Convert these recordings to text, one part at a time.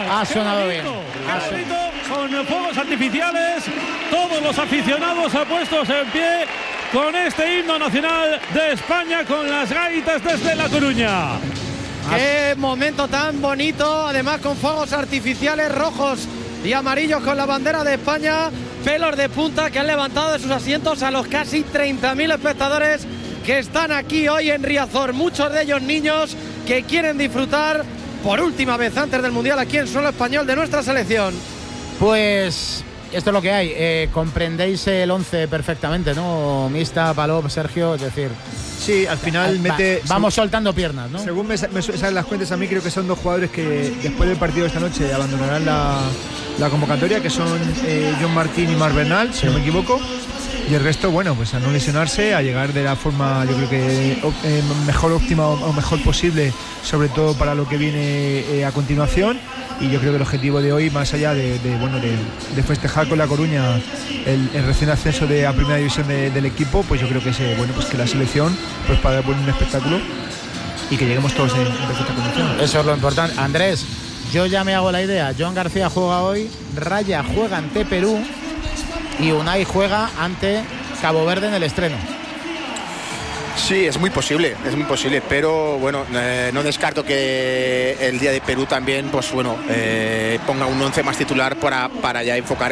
Ha sonado bien. Qué bonito, con fuegos artificiales, todos los aficionados puestos en pie con este himno nacional de España, con las gaitas desde La Coruña. Qué momento tan bonito, además con fuegos artificiales rojos y amarillos con la bandera de España, pelos de punta que han levantado de sus asientos a los casi 30.000 espectadores que están aquí hoy en Riazor, muchos de ellos niños que quieren disfrutar por última vez antes del Mundial aquí en suelo español de nuestra selección. Pues esto es lo que hay. Comprendéis el 11 perfectamente, ¿no? Mista, Palop, Sergio, es decir... Sí, al final vamos soltando piernas, ¿no? Según me salen las cuentas a mí, creo que son dos jugadores que después del partido de esta noche abandonarán la convocatoria, que son John Martín y Marc Bernal, si no me equivoco. Y el resto, bueno, pues a no lesionarse, a llegar de la forma, yo creo que mejor óptima o mejor posible, sobre todo para lo que viene a continuación. Y yo creo que el objetivo de hoy, más allá de festejar con La Coruña el recién ascenso a primera división del equipo, pues yo creo que pues que la selección, pues para dar un espectáculo y que lleguemos todos en perfecta condición. Eso es lo importante. Andrés, yo ya me hago la idea. Joan García juega hoy, Raya juega ante Perú y Unai juega ante Cabo Verde en el estreno. Sí, es muy posible, pero bueno, no descarto que el día de Perú también, pues bueno, ponga un 11 más titular para ya enfocar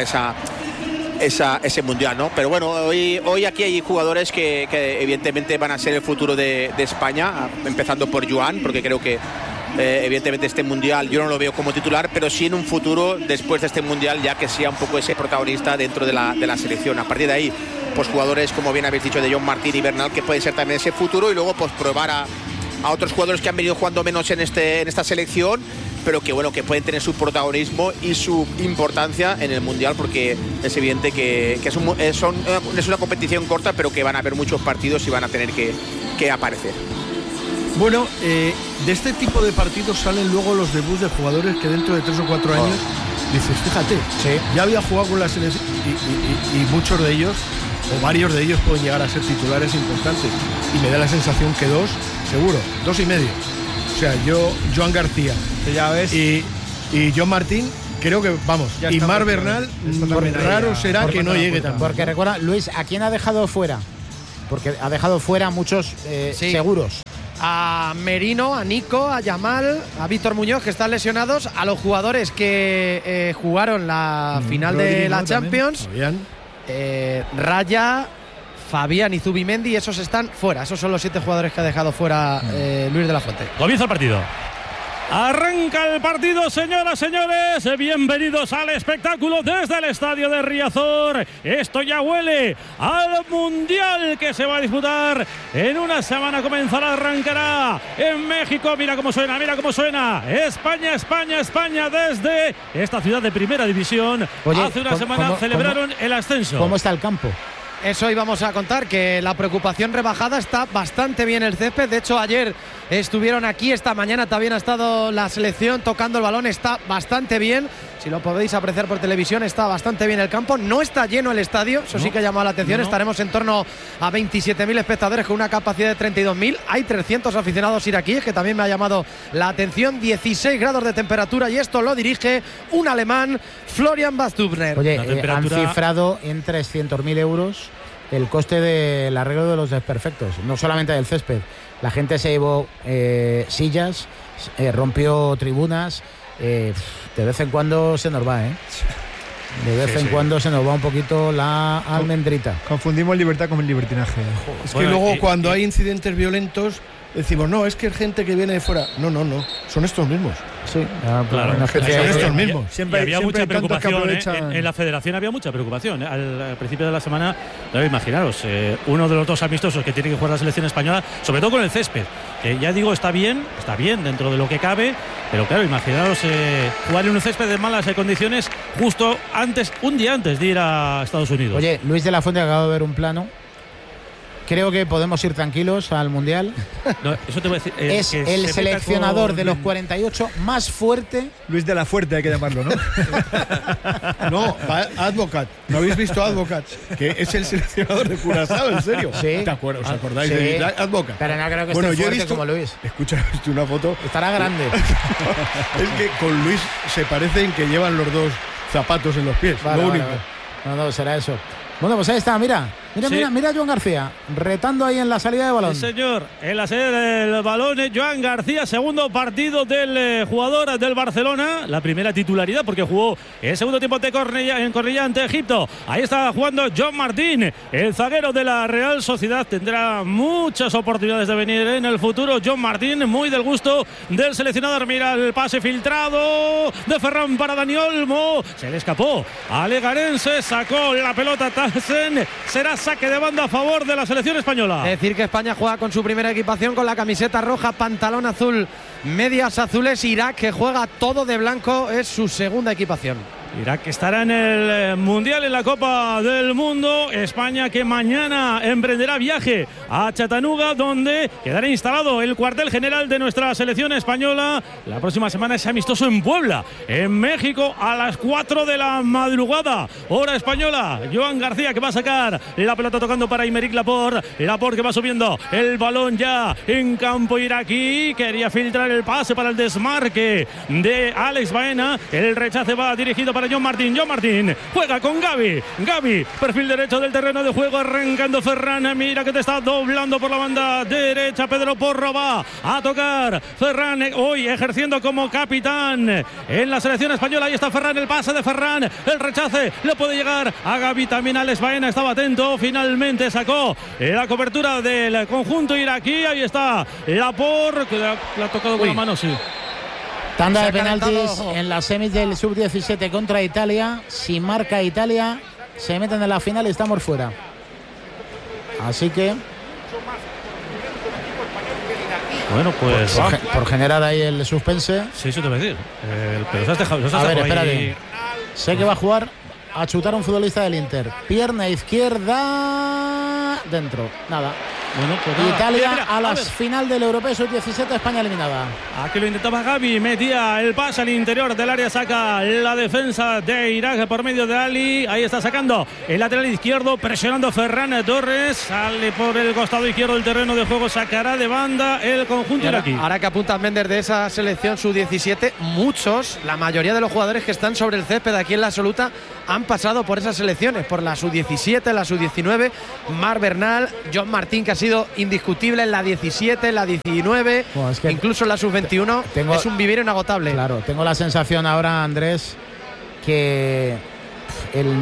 ese mundial, ¿no? Pero bueno, hoy aquí hay jugadores que evidentemente van a ser el futuro de España, empezando por Joan, porque creo que evidentemente este mundial yo no lo veo como titular, pero sí en un futuro después de este mundial ya que sea un poco ese protagonista dentro de la selección. A partir de ahí, pues jugadores como bien habéis dicho de John Martín y Bernal, que pueden ser también ese futuro, y luego pues probar a otros jugadores que han venido jugando menos en esta selección, pero que bueno, que pueden tener su protagonismo y su importancia en el mundial, porque es evidente que es una competición corta, pero que van a haber muchos partidos y van a tener que aparecer. Bueno, de este tipo de partidos salen luego los debuts de jugadores que dentro de 3 o 4 años dices, fíjate, ya había jugado con la selección y muchos de ellos, o varios de ellos, pueden llegar a ser titulares importantes. Y me da la sensación que 2, seguro, 2 y medio. O sea, Joan García ya ves. Y John Martín, creo que, vamos, y Marc Bernal, raro será que no llegue tan. Porque recuerda, Luis, ¿a quién ha dejado fuera? Porque ha dejado fuera muchos seguros. A Merino, a Nico, a Yamal, a Víctor Muñoz, que están lesionados, a los jugadores que jugaron la final de la Champions, Raya, Fabián y Zubimendi, esos están fuera. Esos son los 7 jugadores que ha dejado fuera Luis de la Fuente. Comienza el partido. Arranca el partido, señoras, señores. Bienvenidos al espectáculo desde el estadio de Riazor. Esto ya huele al Mundial que se va a disputar en una semana. Arrancará en México. Mira cómo suena, mira cómo suena. España, España, España desde esta ciudad de primera división. Oye, hace una semana celebraron el ascenso. ¿Cómo está el campo? Eso íbamos a contar, que la preocupación rebajada, está bastante bien el césped. De hecho, ayer estuvieron aquí, esta mañana también ha estado la selección tocando el balón, está bastante bien. Si lo podéis apreciar por televisión, está bastante bien el campo. No está lleno el estadio, eso sí que ha llamado la atención. Estaremos en torno a 27.000 espectadores con una capacidad de 32.000. Hay 300 aficionados iraquíes, que también me ha llamado la atención. 16 grados de temperatura, y esto lo dirige un alemán, Florian Bastubner. Oye, han cifrado en 300.000 euros el coste del arreglo de los desperfectos, no solamente del césped. La gente se llevó sillas, rompió tribunas. De vez en cuando se nos va, De vez en cuando se nos va un poquito la almendrita. Confundimos libertad con libertinaje. Es que luego cuando hay incidentes violentos decimos, no, es que es gente que viene de fuera. No, son estos mismos. Sí, claro. Son estos mismos. Siempre había mucha preocupación, en la federación había mucha preocupación. Al principio de la semana, imaginaros, uno de los 2 amistosos que tiene que jugar la selección española, sobre todo con el césped, que ya digo, está bien dentro de lo que cabe, pero claro, imaginaros jugar en un césped de malas condiciones justo un día antes de ir a Estados Unidos. Oye, Luis de la Fuente, acabo de ver un plano creo que podemos ir tranquilos al Mundial. No, eso te voy a decir. Es el seleccionador de los 48 más fuerte. Luis de la Fuerte hay que llamarlo, ¿no? No, Advocat. ¿No habéis visto Advocat? Que es el seleccionador de Curazao, ¿en serio? Sí. ¿Te acuerdas? ¿Os acordáis Sí. de Advocat? Pero no creo que Bueno, esté yo he fuerte visto, como Luis. Escucha, he visto una foto. Estará grande. Es que con Luis se parecen que llevan los dos zapatos en los pies. Vale, lo vale, único. vale. No, será eso. Bueno, pues ahí está, mira. Mira a Joan García, retando ahí en la salida de balón. Sí, señor. En la salida del balón, Joan García, segundo partido del jugador del Barcelona. La primera titularidad, porque jugó el segundo tiempo en Cornellá ante Egipto. Ahí está jugando John Martín, el zaguero de la Real Sociedad. Tendrá muchas oportunidades de venir en el futuro. John Martín, muy del gusto del seleccionador. Mira el pase filtrado de Ferran para Dani Olmo. Se le escapó a Legarense, sacó la pelota Tassen. Será saque de banda a favor de la selección española. Decir que España juega con su primera equipación, con la camiseta roja, pantalón azul, medias azules. Irak, que juega todo de blanco, es su segunda equipación. Irak estará en el Mundial, en la Copa del Mundo. España, que mañana emprenderá viaje a Chattanooga, donde quedará instalado el cuartel general de nuestra selección española. La próxima semana es amistoso en Puebla, en México, a las 4 de la madrugada, hora española. Joan García, que va a sacar la pelota tocando para Aymeric Laporte. Laporte, que va subiendo el balón ya en campo iraquí. Quería filtrar el pase para el desmarque de Alex Baena. El rechace va dirigido para John Martín. John Martín juega con Gavi. Gavi, perfil derecho del terreno de juego, arrancando Ferran. Mira que te está doblando por la banda derecha. Pedro Porro va a tocar. Ferran hoy ejerciendo como capitán en la selección española. Ahí está Ferran, el pase de Ferran. El rechace le puede llegar a Gavi. También Alex Baena estaba atento. Finalmente sacó la cobertura del conjunto iraquí. Ahí está Laporte, que le ha tocado con la mano, sí. Tanda de penaltis en la semis del sub-17 contra Italia. Si marca Italia, se meten en la final y estamos fuera. Así que, bueno, pues por generar ahí el suspense. Sí, eso te voy a decir. Pero se has dejado. A ver, espérate. Sé que va a jugar a chutar a un futbolista del Inter. Pierna izquierda dentro. Nada. Bueno, pues Italia a la final del Europeo Sub-17, España eliminada. Aquí lo intentaba Gavi, metía el pase al interior del área, saca la defensa de Irak por medio de Ali. Ahí está sacando el lateral izquierdo, presionando Ferran Torres. Sale por el costado izquierdo del terreno de juego, sacará de banda el conjunto iraquí. Ahora que apuntan Méndez de esa selección sub-17, muchos, la mayoría de los jugadores que están sobre el césped aquí en la absoluta han pasado por esas selecciones, por la sub-17, la sub-19. Marc Bernal, John Martín, que ha sido indiscutible en la 17, en la 19, bueno, es que incluso en la sub-21. Es un vivir inagotable. Claro, tengo la sensación ahora, Andrés, que el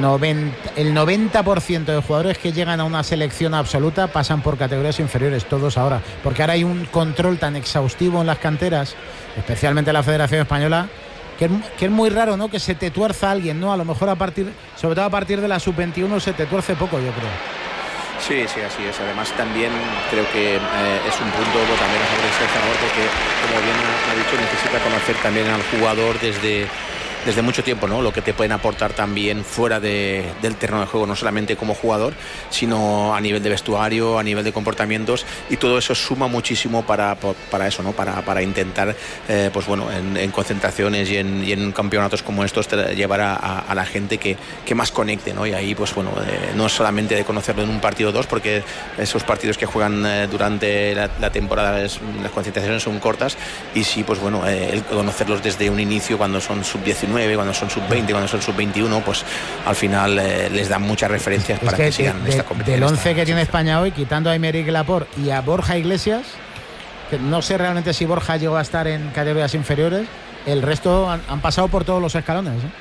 90% de jugadores que llegan a una selección absoluta pasan por categorías inferiores, todos ahora, porque ahora hay un control tan exhaustivo en las canteras, especialmente en la Federación Española, que es muy raro, ¿no?, que se te tuerza alguien, ¿no? A lo mejor sobre todo a partir de la sub-21 se te tuerce poco, yo creo. Sí, así es. Además también creo que es un punto también a favor del seleccionador, porque como bien ha dicho, necesita conocer también al jugador desde mucho tiempo, ¿no? Lo que te pueden aportar también fuera del terreno de juego, no solamente como jugador, sino a nivel de vestuario, a nivel de comportamientos, y todo eso suma muchísimo para eso, ¿no? Para intentar, pues bueno, en concentraciones y en campeonatos como estos, llevar a la gente que más conecte, ¿no? Y ahí, pues bueno, no es solamente de conocerlo en un partido o dos, porque esos partidos que juegan durante la temporada, las concentraciones son cortas, y sí, pues bueno, el conocerlos desde un inicio, cuando son sub-19, cuando son sub-20, cuando son sub-21, pues al final les dan muchas referencias para que sigan esta competición. Del 11 que tiene España hoy, quitando a Aymeric Laporte y a Borja Iglesias, que no sé realmente si Borja llegó a estar en categorías inferiores, el resto han pasado por todos los escalones, ¿eh?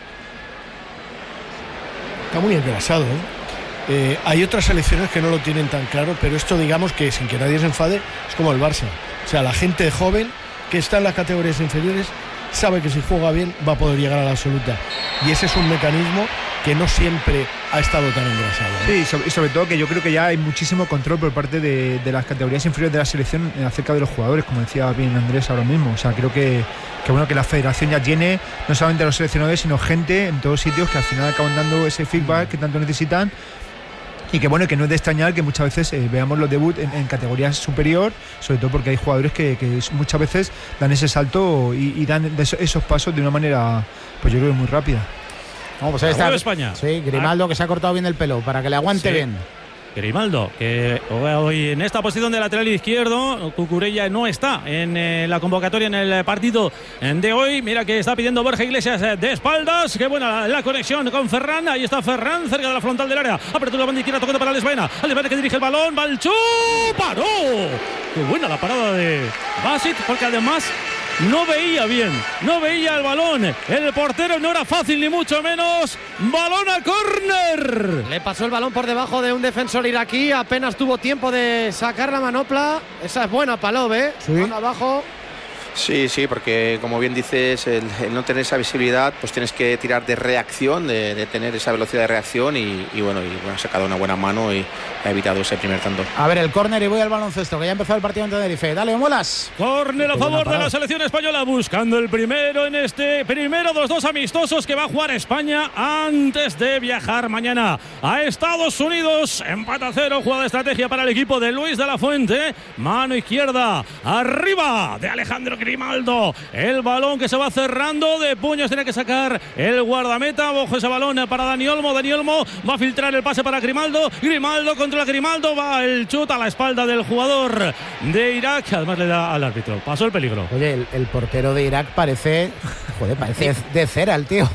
Está muy engrasado, ¿eh? Hay otras selecciones que no lo tienen tan claro, pero esto, digamos que sin que nadie se enfade, es como el Barça. O sea, la gente joven que está en las categorías inferiores sabe que si juega bien va a poder llegar a la absoluta, y ese es un mecanismo que no siempre ha estado tan engrasado, ¿no? Sí, y sobre todo que yo creo que ya hay muchísimo control por parte de las categorías inferiores de la selección acerca de los jugadores, como decía bien Andrés ahora mismo. O sea, creo que bueno, que la federación ya tiene no solamente a los seleccionadores, sino gente en todos sitios que al final acaban dando ese feedback que tanto necesitan. y que bueno, que no es de extrañar que muchas veces veamos los debuts en categorías superior, sobre todo porque hay jugadores que muchas veces dan ese salto y dan esos pasos de una manera, pues yo creo, muy rápida. Pues ahí está España. Sí, Grimaldo, que se ha cortado bien el pelo para que le aguante bien. Grimaldo, que hoy en esta posición de lateral izquierdo, Cucurella no está en la convocatoria en el partido de hoy. Mira que está pidiendo Borja Iglesias de espaldas. Qué buena la conexión con Ferran. Ahí está Ferran, cerca de la frontal del área. Apertura la banda izquierda, tocando para Alesbaena. Alesbaena que dirige el balón. Balchú, paró. Qué buena la parada de Basit, porque además no veía bien, no veía el balón. El portero no era fácil ni mucho menos. Balón a córner. Le pasó el balón por debajo de un defensor iraquí. Apenas tuvo tiempo de sacar la manopla. Esa es buena, Palov, ¿eh? Sí. Balón abajo. Sí, porque como bien dices, el no tener esa visibilidad, pues tienes que tirar de reacción, de tener esa velocidad de reacción y ha sacado una buena mano y ha evitado ese primer tanto. A ver, el córner y voy al baloncesto, que ya ha empezado el partido en Tenerife. Dale, Molas. Córner a favor de la selección española, buscando el primero en este primero de los dos amistosos que va a jugar España antes de viajar mañana a Estados Unidos. Empate a 0, jugada de estrategia para el equipo de Luis de la Fuente. Mano izquierda, arriba de Alejandro Grimaldo. El balón que se va cerrando de puños, tiene que sacar el guardameta. Ojo ese balón para Dani Olmo. Dani Olmo va a filtrar el pase para Grimaldo. Grimaldo contra Grimaldo. Va el chut a la espalda del jugador de Irak. Además le da al árbitro. Pasó el peligro. Oye, el portero de Irak parece de cera el tío.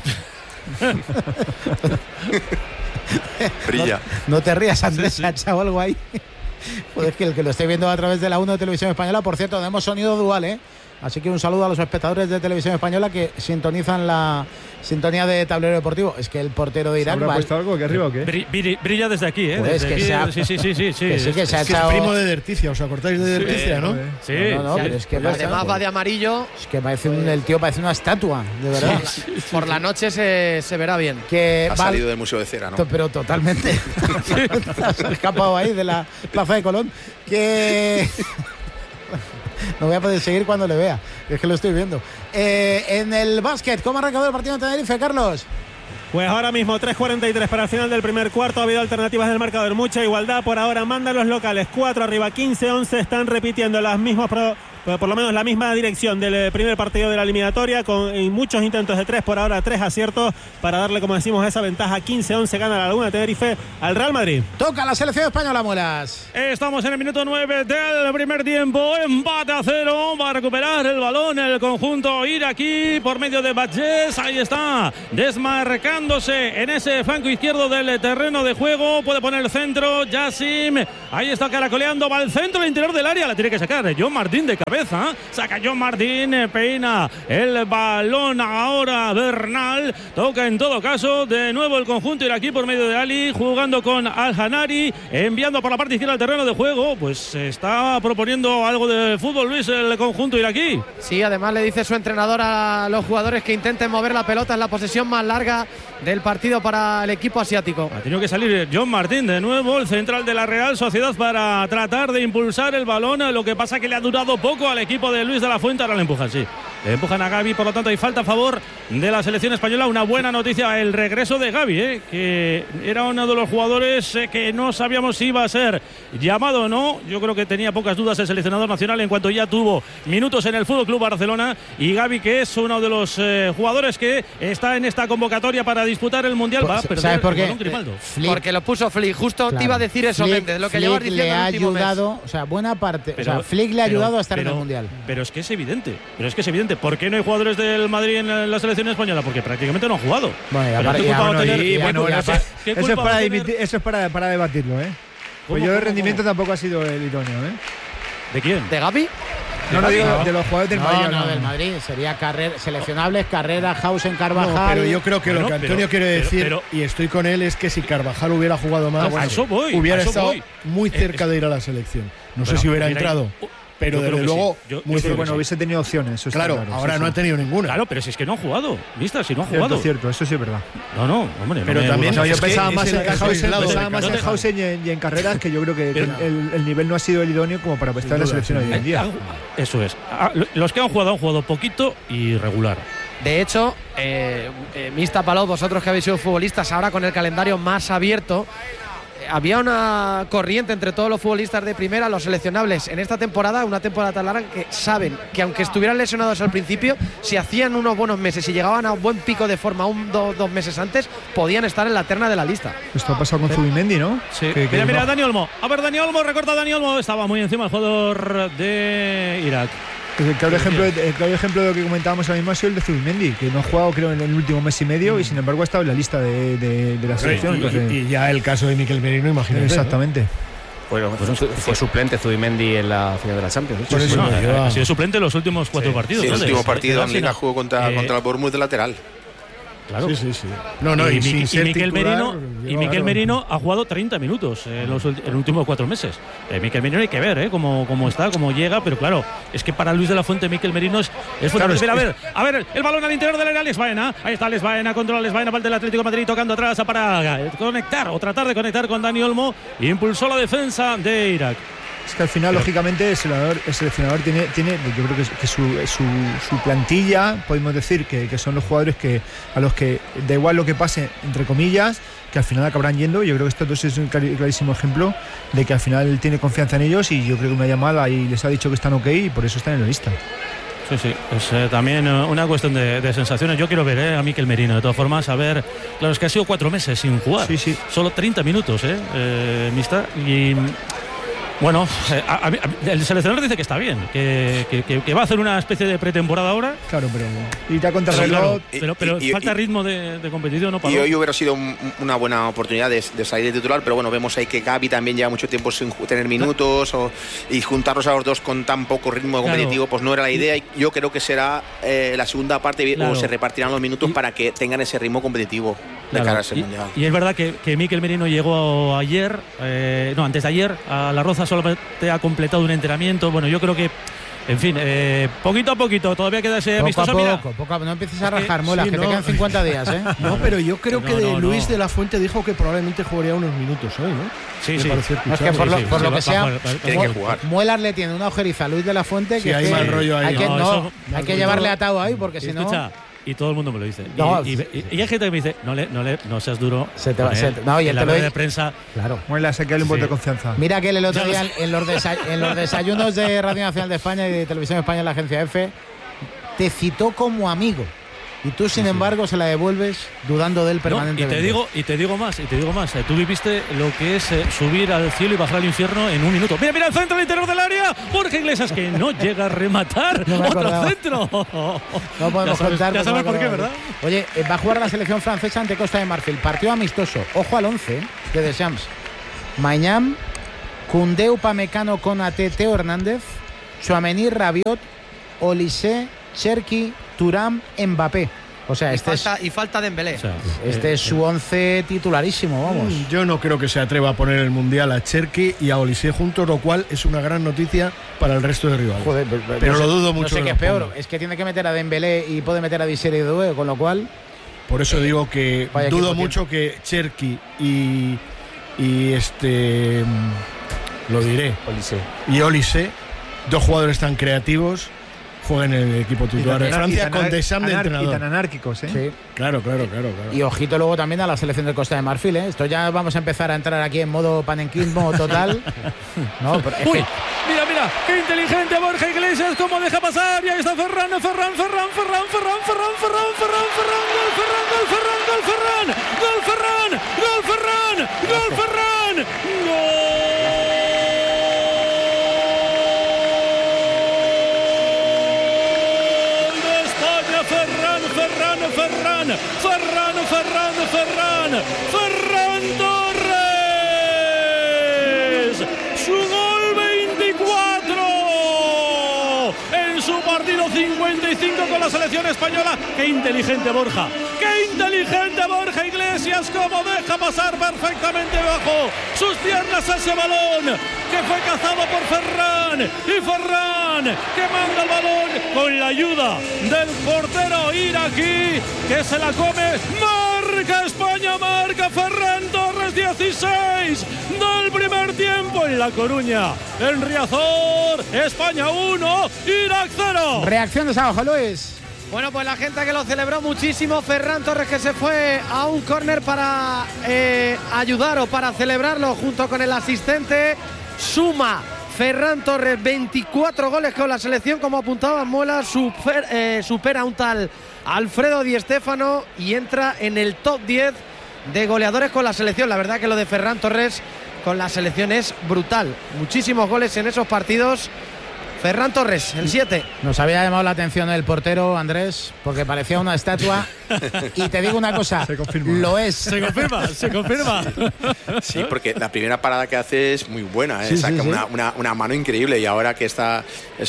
Brilla. No te rías, Andrés, se ha echado algo ahí. Joder, es que el que lo esté viendo a través de la 1 de Televisión Española, por cierto, tenemos sonido dual, ¿eh? Así que un saludo a los espectadores de Televisión Española que sintonizan la sintonía de Tablero Deportivo. Es que el portero de Irak... ¿Habrá puesto algo aquí arriba o qué? Brilla desde aquí, ¿eh? Pues desde que aquí, sí. Que se ha Es echado... primo de Derticia, ¿os acordáis de Derticia, no? Sí. No, pero es que Además va de amarillo. Es que el tío parece una estatua, de verdad. Por la noche se verá bien. Que Ha salido del Museo de Cera, ¿no? Pero totalmente. Has escapado ahí de la Plaza de Colón. Que... No voy a poder seguir cuando le vea, es que lo estoy viendo. En el básquet, ¿cómo ha arrancado el partido de Tenerife, Carlos? Pues ahora mismo 3:43 para el final del primer cuarto. Ha habido alternativas del marcador, mucha igualdad. Por ahora mandan los locales, 4 arriba, 15-11. Están repitiendo las mismas por lo menos la misma dirección del primer partido de la eliminatoria, con muchos intentos de 3, por ahora 3 aciertos para darle, como decimos, esa ventaja. 15-11 gana la Laguna Tenerife al Real Madrid. Toca la selección española, Muelas. Estamos en el minuto 9 del primer tiempo. Empate a 0. Va a recuperar el balón el conjunto iraquí por medio de Badges. Ahí está, desmarcándose en ese flanco izquierdo del terreno de juego. Puede poner el centro, Yassim. Ahí está caracoleando, va al centro, al interior del área. La tiene que sacar John Martín de cabeza. Saca John Martín, peina el balón ahora Bernal. Toca en todo caso de nuevo el conjunto iraquí por medio de Ali, jugando con Al-Hanari, enviando por la parte izquierda al terreno de juego. Pues está proponiendo algo de fútbol, Luis, el conjunto iraquí. Sí, además le dice su entrenador a los jugadores que intenten mover la pelota. En la posesión más larga del partido para el equipo asiático. Ha tenido que salir John Martín de nuevo, el central de la Real Sociedad, para tratar de impulsar el balón. Lo que pasa que le ha durado poco al equipo de Luis de la Fuente. Ahora le empujan, sí. Le empujan a Gavi, por lo tanto hay falta a favor de la selección española. Una buena noticia, el regreso de Gavi, que era uno de los jugadores que no sabíamos si iba a ser llamado o no. Yo creo que tenía pocas dudas el seleccionador nacional en cuanto ya tuvo minutos en el FC Barcelona. Y Gavi, que es uno de los jugadores que está en esta convocatoria para disputar el Mundial, va a perder. ¿Sabes por qué? Porque lo puso Flick. Justo claro. Te iba a decir eso, Méndez, lo que llevas diciendo le ha el último ayudado, mes. O sea, buena parte. Flick le ha ayudado a estar en el Mundial. Pero es que es evidente. ¿Por qué no hay jugadores del Madrid en la selección española? Porque prácticamente no han jugado. Eso es para debatirlo, ¿eh? Pues yo de rendimiento tampoco ha sido el idóneo, ¿eh? ¿De quién? ¿De Gavi? No digo de los jugadores del Madrid. No, del Madrid. Sería seleccionables, Carrera, Hausen, Carvajal. No, pero yo creo que lo que Antonio quiere decir, y estoy con él, es que si Carvajal hubiera jugado más, hubiera estado muy cerca de ir a la selección. No sé si hubiera entrado. Pero desde luego, muy bueno, hubiese tenido opciones. Eso claro, ahora no ha tenido ninguna. Claro, pero si es que no han jugado. ¿Viste? Si no han jugado. Cierto, cierto, eso sí es verdad. No, hombre. Pero también yo pensaba más en Hausen y en Carreras, que yo creo que el nivel no ha sido el idóneo como para estar en la selección hoy en día. Eso es. Los que han jugado poquito y regular. De hecho, Mista Palou, vosotros que habéis sido futbolistas, ahora con el calendario más abierto, había una corriente entre todos los futbolistas de primera, los seleccionables en esta temporada, una temporada tan larga, que saben que aunque estuvieran lesionados al principio, si hacían unos buenos meses y llegaban a un buen pico de forma dos meses antes, podían estar en la terna de la lista. Esto ha pasado con Zubimendi, ¿no? Sí. Mira, Dani Olmo. A ver, Dani Olmo, recorta Dani Olmo. Estaba muy encima el jugador de Irak. El claro ejemplo de lo que comentábamos ahora mismo ha sido el de Zubimendi, que no ha jugado creo en el último mes y medio y sin embargo ha estado en la lista de la selección. Y ya el caso de Mikel Merino, imagínate. Exactamente. Bueno, fue suplente Zubimendi en la final de la Champions. Ha sido suplente en los últimos 4 partidos. Sí, el último partido en Liga jugó contra el Bournemouth de lateral. Claro. Sí. Y Mikel Merino ha jugado 30 minutos en los últimos 4 meses. Mikel Merino hay que ver cómo está, cómo llega, pero claro, es que para Luis de la Fuente Mikel Merino es fundamental. A ver, el balón al interior del área, Les Baena. Ahí está Les Baena, controla Les Baena, del Atlético de Madrid tocando atrás para conectar o tratar de conectar con Dani Olmo. Impulsó la defensa de Irak. Es que al final, lógicamente, el seleccionador tiene yo creo que su plantilla, podemos decir que son los jugadores a los que da igual lo que pase, entre comillas, que al final acabarán yendo. Yo creo que estos dos es un clarísimo ejemplo de que al final él tiene confianza en ellos y yo creo que una llamada y les ha dicho que están ok y por eso están en la lista. Sí, es también una cuestión de sensaciones. Yo quiero ver a Mikel Merino, de todas formas, a ver, claro, es que ha sido 4 meses sin jugar, solo 30 minutos, Mister, y... Bueno, el seleccionador dice que está bien, que va a hacer una especie de pretemporada ahora. Claro, pero irte a contrarreloj. Pero falta ritmo de competición, ¿no? Y hoy hubiera sido una buena oportunidad de salir de titular, pero bueno, vemos ahí que Gavi también lleva mucho tiempo sin tener minutos y juntarlos a los dos con tan poco ritmo competitivo, pues no era la idea. Y yo creo que será la segunda parte o se repartirán los minutos para que tengan ese ritmo competitivo de cara a ese mundial. Y es verdad que Mikel Merino llegó antes de ayer a La Roza, solamente ha completado un entrenamiento. Bueno, yo creo que, en fin, poquito a poquito, todavía queda ese vistoso. Poco a poco, no empieces a rajar, Mola, que te quedan 50 días, ¿eh? No, pero yo creo que Luis de la Fuente dijo que probablemente jugaría unos minutos hoy, ¿no? Sí. Es que por lo que sea, tiene que jugar. Muelas le tiene una ojeriza a Luis de la Fuente que hay mal rollo ahí. Hay que llevarle atado ahí porque si no... Y todo el mundo me lo dice. No, y hay gente que me dice, no seas duro. Se te va, no, y en la rueda de prensa. Claro. Muela, saqueale un voto de confianza. Mira que el otro día en los desayunos de Radio Nacional de España y de Televisión España en la agencia EFE te citó como amigo. Y tú, sin embargo, se la devuelves dudando de él permanentemente. Y te digo más. Tú viviste lo que es subir al cielo y bajar al infierno en un minuto. Mira el centro al interior del área. Borja Iglesias que no llega a rematar. Otro centro. No podemos contar. Ya sabes por qué, ¿verdad? Oye, va a jugar la selección francesa ante Costa de Marfil. Partido amistoso. Ojo al 11 de Deschamps. Mañán, Koundé, Upamecano, Konaté, Teo Hernández, Tchouaméni, Rabiot, Olise, Cherki, Thuram, Mbappé. O sea, falta Dembélé. O sea, este es su 11 titularísimo, vamos. Yo no creo que se atreva a poner el Mundial a Cherki y a Olise juntos, lo cual es una gran noticia para el resto de rivales. Joder, pero lo dudo mucho. No sé qué es peor, es que tiene que meter a Dembélé y puede meter a Disser y Doué, con lo cual... Por eso digo que dudo mucho que Cherki lo diré, y Olise, dos jugadores tan creativos, jueguen en el equipo titular de Francia con Deschamps de entrenador. Y tan anárquicos, ¿eh? Sí. Claro. Y ojito luego también a la selección de Costa de Marfil, ¿eh? Esto ya vamos a empezar a entrar aquí en modo panenquismo total. No, pero Uy, mira, qué inteligente Borja Iglesias, cómo deja pasar. Y ahí está Ferran, gol Ferran. Ferran Torres, su gol 24 en su partido 55 con la selección española. Qué inteligente Borja Iglesias, cómo deja pasar perfectamente bajo sus piernas ese balón que fue cazado por Ferran, y Ferran que manda el balón con la ayuda del portero iraquí que se la come. Marca España, marca Ferran Torres, 16 del primer tiempo en La Coruña, en Riazor. España 1, Irak 0. Reacciones abajo, Luis. Bueno, pues la gente que lo celebró muchísimo. Ferran Torres, que se fue a un córner para ayudar o para celebrarlo junto con el asistente. Suma Ferran Torres 24 goles con la selección, como apuntaba Muela. Supera a un tal Alfredo Di Stéfano y entra en el top 10 de goleadores con la selección. La verdad que lo de Ferran Torres con la selección es brutal. Muchísimos goles en esos partidos. Ferran Torres, el 7. Nos había llamado la atención el portero, Andrés, porque parecía una estatua. Y te digo una cosa, se confirma. Lo es. Se confirma. Sí, porque la primera parada que hace es muy buena, ¿eh? Sí, Saca sí. una mano increíble, y ahora que está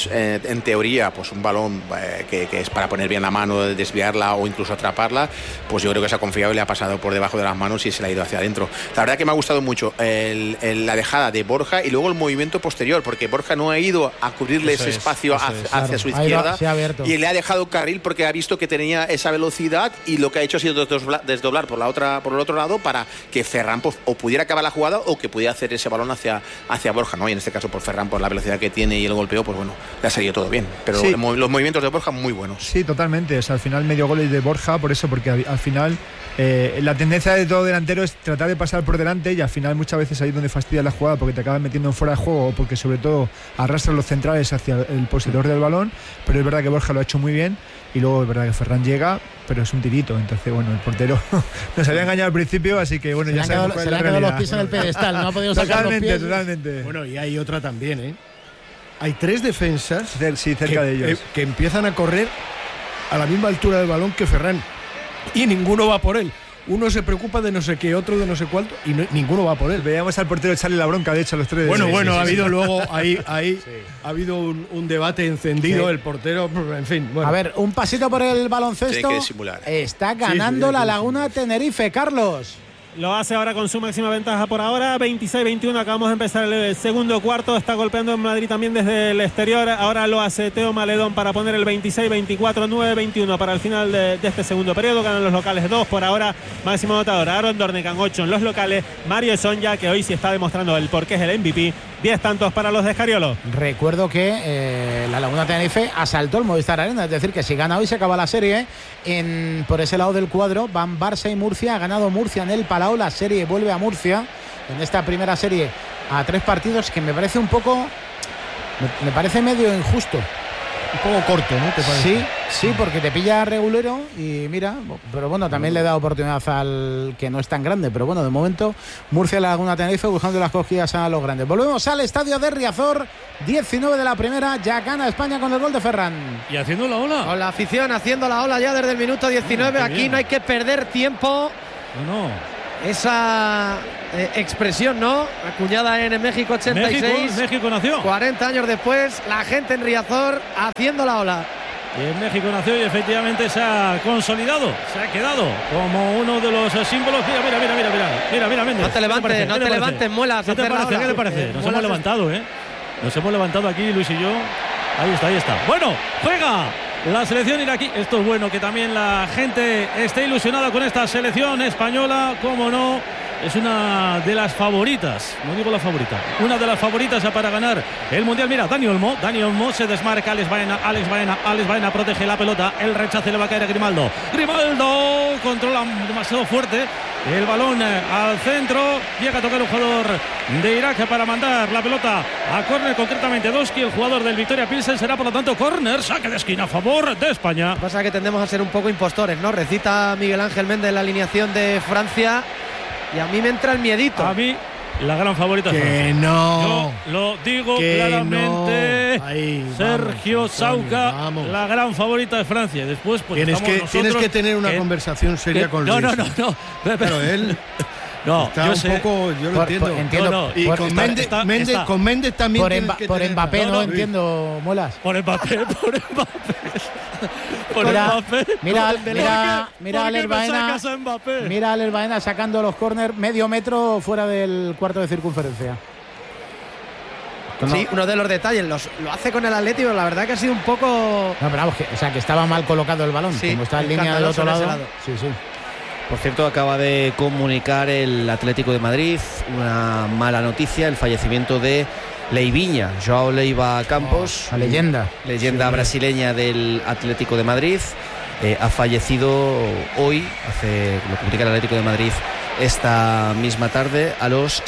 en teoría pues un balón que es para poner bien la mano, desviarla o incluso atraparla, pues yo creo que esa confiable le ha pasado por debajo de las manos y se le ha ido hacia adentro. La verdad que me ha gustado mucho la dejada de Borja y luego el movimiento posterior, porque Borja no ha ido a cubrirle ese espacio hacia su izquierda y le ha dejado carril porque ha visto que tenía esa velocidad, y lo que ha hecho ha sido desdoblar por el otro lado para que Ferran pues, o pudiera acabar la jugada o que pudiera hacer ese balón hacia Borja, ¿no? Y en este caso por Ferran, por la velocidad que tiene y el golpeo, pues bueno, le ha salido todo bien, pero sí, los movimientos de Borja muy buenos. Sí, totalmente. O sea, al final medio gol es de Borja, por eso, porque al final la tendencia de todo delantero es tratar de pasar por delante, y al final muchas veces ahí es donde fastidia la jugada, porque te acabas metiendo en fuera de juego o porque sobre todo arrastran los centrales hacia el poseedor del balón. Pero es verdad que Borja lo ha hecho muy bien, y luego es verdad que Ferran llega, pero es un tirito. Entonces, bueno, el portero nos había engañado al principio, así que bueno, ya sabemos cuál es la realidad. Se le han quedado los pies en el pedestal, no ha podido sacar los pies. Totalmente. Bueno, y hay otra también, ¿eh? Hay 3 defensas cerca de ellos, que empiezan a correr a la misma altura del balón que Ferran, y ninguno va por él. Uno se preocupa de no sé qué, otro de no sé cuánto, y ninguno va por él. Veíamos al portero echarle la bronca, de hecho, a los 3. Bueno, ha habido luego ahí ha habido un debate encendido, el portero, en fin. Bueno. A ver, un pasito por el baloncesto. Tiene que disimular. Está ganando la Laguna Tenerife, Carlos. Lo hace ahora con su máxima ventaja por ahora, 26-21, acabamos de empezar el segundo cuarto, está golpeando en Madrid también desde el exterior, ahora lo hace Teo Maledón para poner el 26-24, 9-21 para el final de este segundo periodo, ganan los locales 2 por ahora, máximo anotador, Aaron Dornekan 8 en los locales, Mario Sonja, que hoy sí está demostrando el por qué es el MVP, 10 tantos para los de Escariolo. Recuerdo que la Laguna Tenerife asaltó el Movistar Arena, es decir, que si gana hoy se acaba la serie. Por ese lado del cuadro van Barça y Murcia, ha ganado Murcia en el Palau, la serie vuelve a Murcia en esta primera serie a 3 partidos, que me parece un poco, me parece medio injusto. Un poco corto, ¿no? ¿Te parece? Sí, porque te pilla regulero y mira, pero bueno, también le da oportunidad al que no es tan grande, pero bueno, de momento Murcia y la Laguna Tenerife buscando las cogidas a los grandes. Volvemos al estadio de Riazor, 19 de la primera, ya gana España con el gol de Ferran. Y haciendo la ola. Con la afición haciendo la ola ya desde el minuto 19, aquí bien. No hay que perder tiempo. No. Esa expresión, ¿no? Acuñada en México 86. México nació. 40 años después, la gente en Riazor haciendo la ola. Y en México nació y efectivamente se ha consolidado, se ha quedado como uno de los símbolos. Mira, Méndez. No te levantes, Muelas. ¿Qué te parece? Nos hemos levantado, ¿eh? Nos hemos levantado aquí, Luis y yo. Ahí está. Bueno, juega la selección iraquí. Esto es bueno, que también la gente esté ilusionada con esta selección española, cómo no. Es una de las favoritas, no digo la favorita, una de las favoritas para ganar el Mundial. Mira, Dani Olmo se desmarca, Alex Baena protege la pelota, el rechace le va a caer a Grimaldo controla demasiado fuerte el balón al centro, llega a tocar un jugador de Irak para mandar la pelota a córner, concretamente Doski, el jugador del Victoria Pilsen, será por lo tanto córner, saque de esquina a favor de España. Lo que pasa es que tendemos a ser un poco impostores, ¿no? Recita Miguel Ángel Méndez la alineación de Francia y a mí me entra el miedito. A mí la gran favorita es Francia. Que no. Yo lo digo claramente. No. Ahí, Sergio vamos, Sauca, vamos. La gran favorita de Francia. Después, pues tienes que tener una conversation seria con Luis. No. Pero él no, está yo un sé. poco, yo lo entiendo. Entiendo. Y con Méndez también. Por Mbappé no entiendo, Muelas. Por Mbappé. Mira a Alex Baena sacando los córner medio metro fuera del cuarto de circunferencia. Sí, uno de los detalles, lo hace con el Atlético, la verdad que ha sido un poco... No, pero vamos, que estaba mal colocado el balón, sí, como está en línea del otro lado. Sí. Por cierto, acaba de comunicar el Atlético de Madrid una mala noticia, el fallecimiento de Leivinha, João Leiva Campos, la leyenda brasileña del Atlético de Madrid, ha fallecido hoy, lo publica el Atlético de Madrid esta misma tarde, a los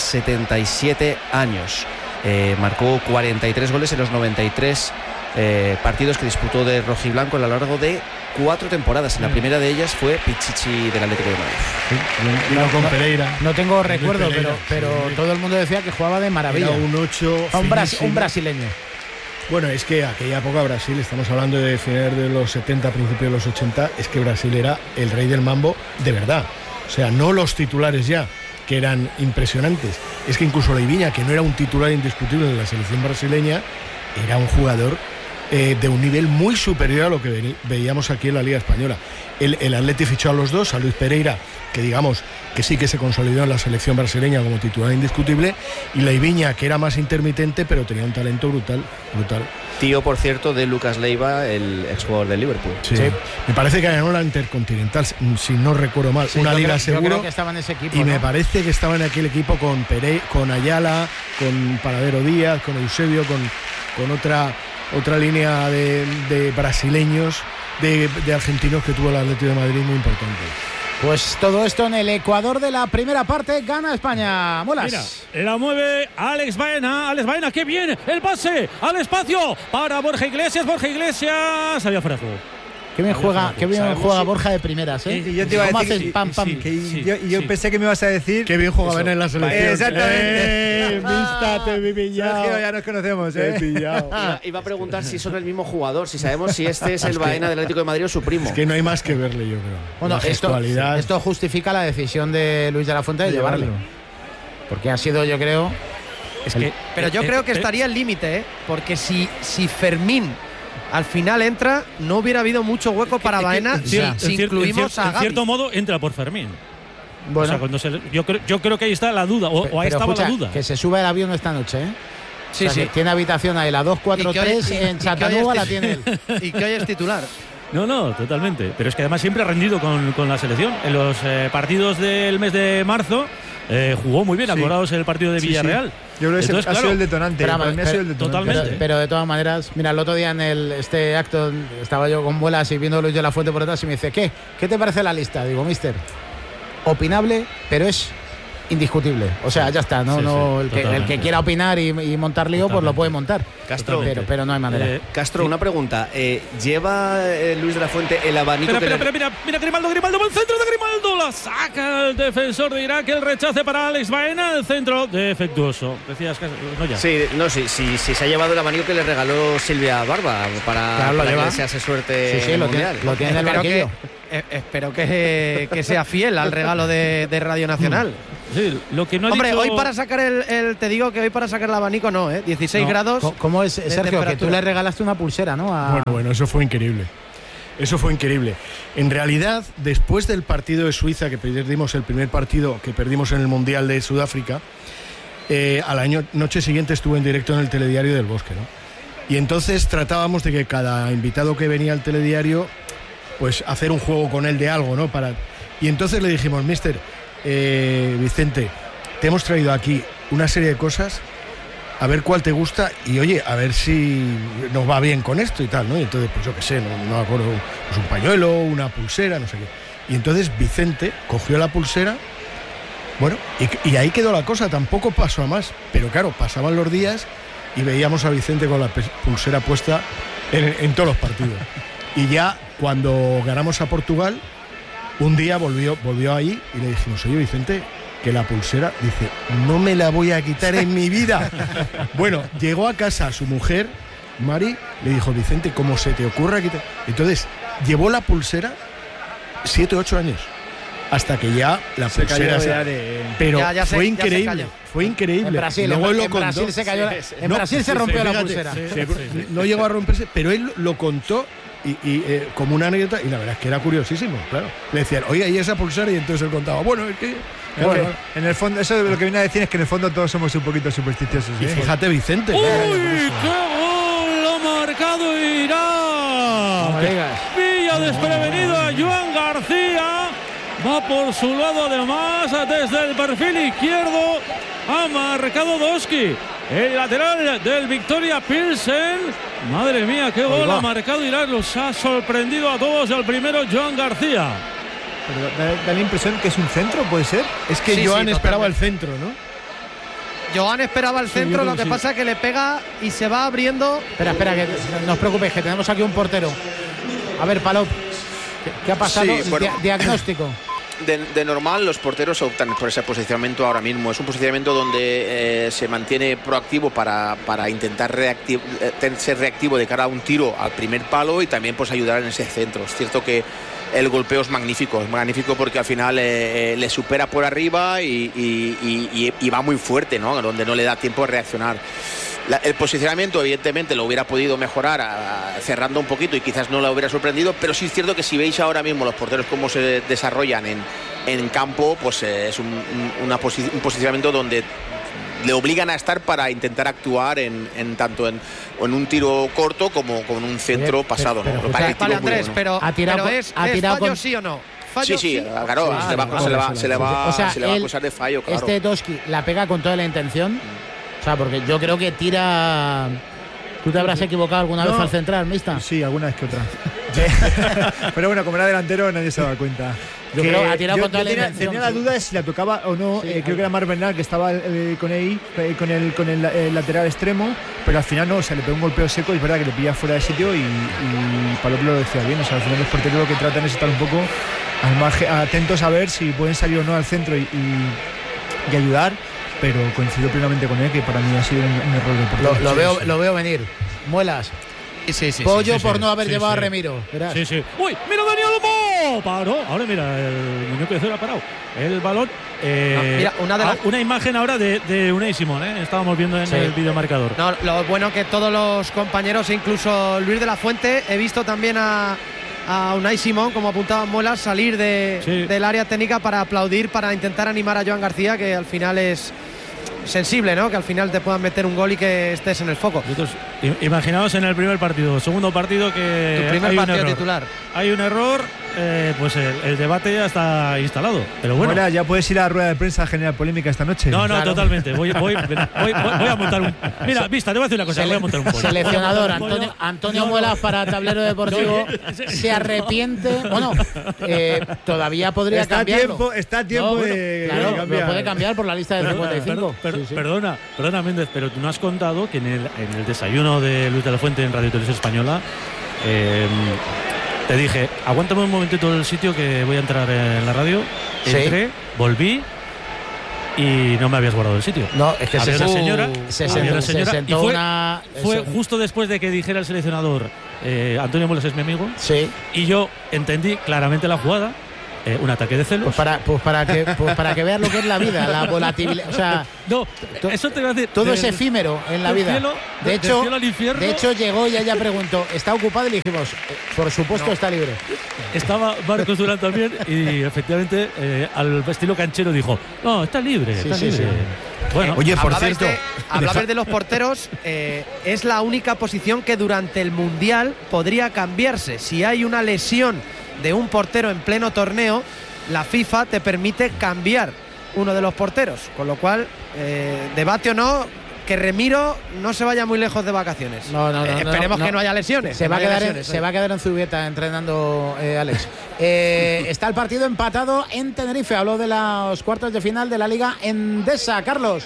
77 años. Marcó 43 goles en los 93 partidos que disputó de rojiblanco a lo largo de 4 temporadas. La primera de ellas fue Pichichi del Atlético de Madrid. Con Pereira. No tengo recuerdo, pero todo el mundo decía que jugaba de maravilla. Era un 8 un brasileño. Bueno, es que aquella época Brasil, estamos hablando de finales de los 70, principios de los 80, es que Brasil era el rey del mambo de verdad. O sea, no los titulares ya, que eran impresionantes. Es que incluso Leivinha, que no era un titular indiscutible de la selección brasileña, era un jugador de un nivel muy superior a lo que veíamos aquí en la Liga Española. El Atleti fichó a los dos, a Luis Pereira, que digamos que sí que se consolidó en la selección brasileña como titular indiscutible, y Leivinha, que era más intermitente, pero tenía un talento brutal. Tío, por cierto, de Lucas Leiva, el exjugador del Liverpool. Sí. Me parece que ganó la Intercontinental, si no recuerdo mal, una liga seguro. Yo creo que estaba en ese equipo, y me parece que estaba en aquel equipo con con Ayala, con Paradero Díaz, con Eusebio, con otra línea de brasileños, de argentinos que tuvo el Atlético de Madrid muy importante. Pues todo esto en el Ecuador de la primera parte, gana España. Molas. Mira, la mueve Alex Baena, qué bien, el pase al espacio para Borja Iglesias, había fuera de juego. Qué bien juega Borja de primeras, ¿eh? Y yo te iba a decir yo pensé que me ibas a decir qué bien juega Baena en la selección. Exactamente. Te vi pillado. Sergio, ya nos conocemos, Iba a preguntar si son el mismo jugador, si sabemos si este es el Baena del Atlético de Madrid o su primo. Es que no hay más que verle, yo creo. Bueno, esto justifica la decisión de Luis de la Fuente de llevarle. Porque ha sido, yo creo... Pero yo creo que estaría al límite, porque si Fermín al final entra, no hubiera habido mucho hueco para Baena si incluimos a Gavi. En cierto modo entra por Fermín. Bueno, o sea, yo creo que ahí está la duda, o ahí estaba la duda. Que se sube al avión esta noche, ¿eh? Sí, o sea, tiene habitación ahí, la 243 en Chattanooga la tiene él. Y que hoy es titular. No, totalmente. Pero es que además siempre ha rendido con la selección. En los partidos del mes de marzo jugó muy bien, acordaos el partido de Villarreal. Sí. Yo creo que ha sido el detonante. Totalmente. Pero de todas maneras, mira, el otro día en este acto estaba yo con Vuelas y viendo a Luis de la Fuente por detrás y me dice, ¿qué te parece la lista? Digo, mister, opinable, pero es indiscutible. O sea, ya está, el que quiera opinar y montar lío, pues lo puede montar. Castro, pero no hay manera. Castro, una pregunta. ¿Lleva Luis de la Fuente el abanico? Mira, Grimaldo, buen centro de Grimaldo, la saca el defensor de Irak, el rechace para Alex Baena, el centro defectuoso. Decías que sí, se ha llevado el abanico que le regaló Silvia Barba para que le desease suerte en el Mundial. Lo tiene en el banquillo. Espero que sea fiel al regalo de Radio Nacional. Sí, lo que no ha Hombre, dicho... hoy para sacar te digo que hoy para sacar el abanico no, 16 grados. ¿Cómo es, Sergio, que tú le regalaste una pulsera, ¿no? Bueno, eso fue increíble. En realidad, después del partido de Suiza, que perdimos el primer partido que perdimos en el Mundial de Sudáfrica, a la noche siguiente estuve en directo en el Telediario del Bosque, ¿no? Y entonces tratábamos de que cada invitado que venía al telediario, pues hacer un juego con él de algo, ¿no? Y entonces le dijimos, mister, Vicente, te hemos traído aquí una serie de cosas, a ver cuál te gusta y oye, a ver si nos va bien con esto y tal, ¿no? Y entonces, pues yo qué sé, no me acuerdo, pues un pañuelo, una pulsera, no sé qué. Y entonces Vicente cogió la pulsera, bueno, y ahí quedó la cosa, tampoco pasó a más, pero claro, pasaban los días y veíamos a Vicente con la pulsera puesta en todos los partidos. Y ya cuando ganamos a Portugal, un día volvió ahí y le dijimos, oye Vicente, que la pulsera, dice, no me la voy a quitar en mi vida. Bueno, llegó a casa su mujer, Mari, le dijo, Vicente, ¿cómo se te ocurre quitar? Entonces, llevó la pulsera 7 o 8 años, hasta que ya la pulsera Pero fue increíble. Fue increíble. En Brasil, Brasil se cayó. En Brasil se rompió la pulsera. No llegó a romperse, pero él lo contó y como una anécdota, y la verdad es que era curiosísimo, claro. Le decían, oye, ¿y esa pulsera? Y entonces él contaba, bueno, es que... Bueno, en el fondo, eso lo que viene a decir es que en el fondo todos somos un poquito supersticiosos. Y fíjate, Vicente. ¡Uy, qué gol ha marcado Irak! Pilla desprevenido a Joan García. Va por su lado además desde el perfil izquierdo. Ha marcado Doski. el lateral del Victoria Pilsen. Madre mía, qué gol ha marcado Irak. Los ha sorprendido a todos. El primero, Joan García. Pero da la impresión que es un centro, ¿puede ser? Es que Joan esperaba el centro, ¿no? Joan esperaba el centro, lo que pasa es que le pega y se va abriendo. Espera, que no os preocupéis, que tenemos aquí un portero. A ver, Palop, ¿qué ha pasado? Sí, bueno. Diagnóstico. De normal los porteros optan por ese posicionamiento ahora mismo. Es un posicionamiento donde se mantiene proactivo para intentar ser reactivo de cara a un tiro al primer palo y también pues ayudar en ese centro. Es cierto que el golpeo es magnífico porque al final le supera por arriba y va muy fuerte, ¿no? Donde no le da tiempo a reaccionar. El posicionamiento evidentemente lo hubiera podido mejorar cerrando un poquito y quizás no lo hubiera sorprendido, pero sí es cierto que si veis ahora mismo los porteros cómo se desarrollan en campo, pues es un posicionamiento donde le obligan a estar para intentar actuar tanto en un tiro corto como con un centro pasado, ¿no? Vale, Andrés, pero ¿es fallo sí o no? Sí, claro, se le va a acusar de fallo, claro. Este Toski la pega con toda la intención. O sea, porque yo creo que tira. ¿Tú te habrás equivocado alguna vez al centrar, Mista? Sí, alguna vez que otra. Pero bueno, como era delantero, nadie se da cuenta. Yo creo que ha tirado con toda la intención. Tenía la duda de si la tocaba o no. Creo que era Marc Bernal, que estaba con el lateral extremo, pero al final no, o sea, le pegó un golpeo seco. Y es verdad que le pilla fuera de sitio y Palop lo decía bien. O sea, al final los porteros lo que tratan es estar un poco al margen, atentos a ver si pueden salir o no al centro y ayudar. Pero coincido plenamente con él, que para mí ha sido un error de portero. Lo veo venir. Muelas. Sí, Pollo por no haber llevado a Remiro. Verás. Sí. ¡Uy! ¡Mira Dani Olmo! Paró. Ahora mira, el muñeco de cero ha parado. El balón. Mira, una imagen ahora de Unai Simón, ¿eh? Estábamos viendo en el videomarcador. No, lo bueno que todos los compañeros, incluso Luis de la Fuente, he visto también a Unai Simón, como apuntaba Muelas, salir del área técnica para aplaudir, para intentar animar a Joan García, que al final es sensible, ¿no? Que al final te puedan meter un gol y que estés en el foco. Entonces, imaginaos en el primer partido, segundo partido que tu primer partido titular. Hay un error, pues el debate ya está instalado. Pero bueno. Ahora ya puedes ir a la rueda de prensa a generar polémica esta noche. No, claro. Totalmente. Voy a montar un. Mira, Vista, te voy a decir una cosa. Voy a montar un pollo. Seleccionador Antonio Muelas para Tablero Deportivo se arrepiente. Bueno, todavía podría cambiarlo. Está a tiempo de cambiar. Lo puede cambiar por la lista de 55. Perdona, Méndez, pero tú no has contado que en el desayuno de Luis de la Fuente en Radio Televisión Española te dije, aguántame un momentito el sitio que voy a entrar en la radio. Entré, volví y no me habías guardado el sitio. No, es que había una señora, se sentó fue justo después de que dijera el seleccionador Antonio Muelas es mi amigo. Sí. Y yo entendí claramente la jugada. Un ataque de celos. Pues para que veas lo que es la vida, la volatilidad. O sea, no, eso te iba a decir. Todo es efímero en la vida. De hecho, llegó y ella preguntó, ¿está ocupado? Y le dijimos, por supuesto, está libre. Estaba Marcos Durán también y efectivamente al estilo canchero dijo, no, está libre, está libre. Sí. Bueno, oye, por cierto, hablabas de los porteros, es la única posición que durante el Mundial podría cambiarse. Si hay una lesión de un portero en pleno torneo, la FIFA te permite cambiar uno de los porteros, con lo cual, debate o no, que Remiro no se vaya muy lejos de vacaciones. Esperemos que no haya lesiones. Se va a quedar en Zubieta entrenando, Alex. Está el partido empatado en Tenerife. Habló de los cuartos de final de la Liga Endesa. Carlos.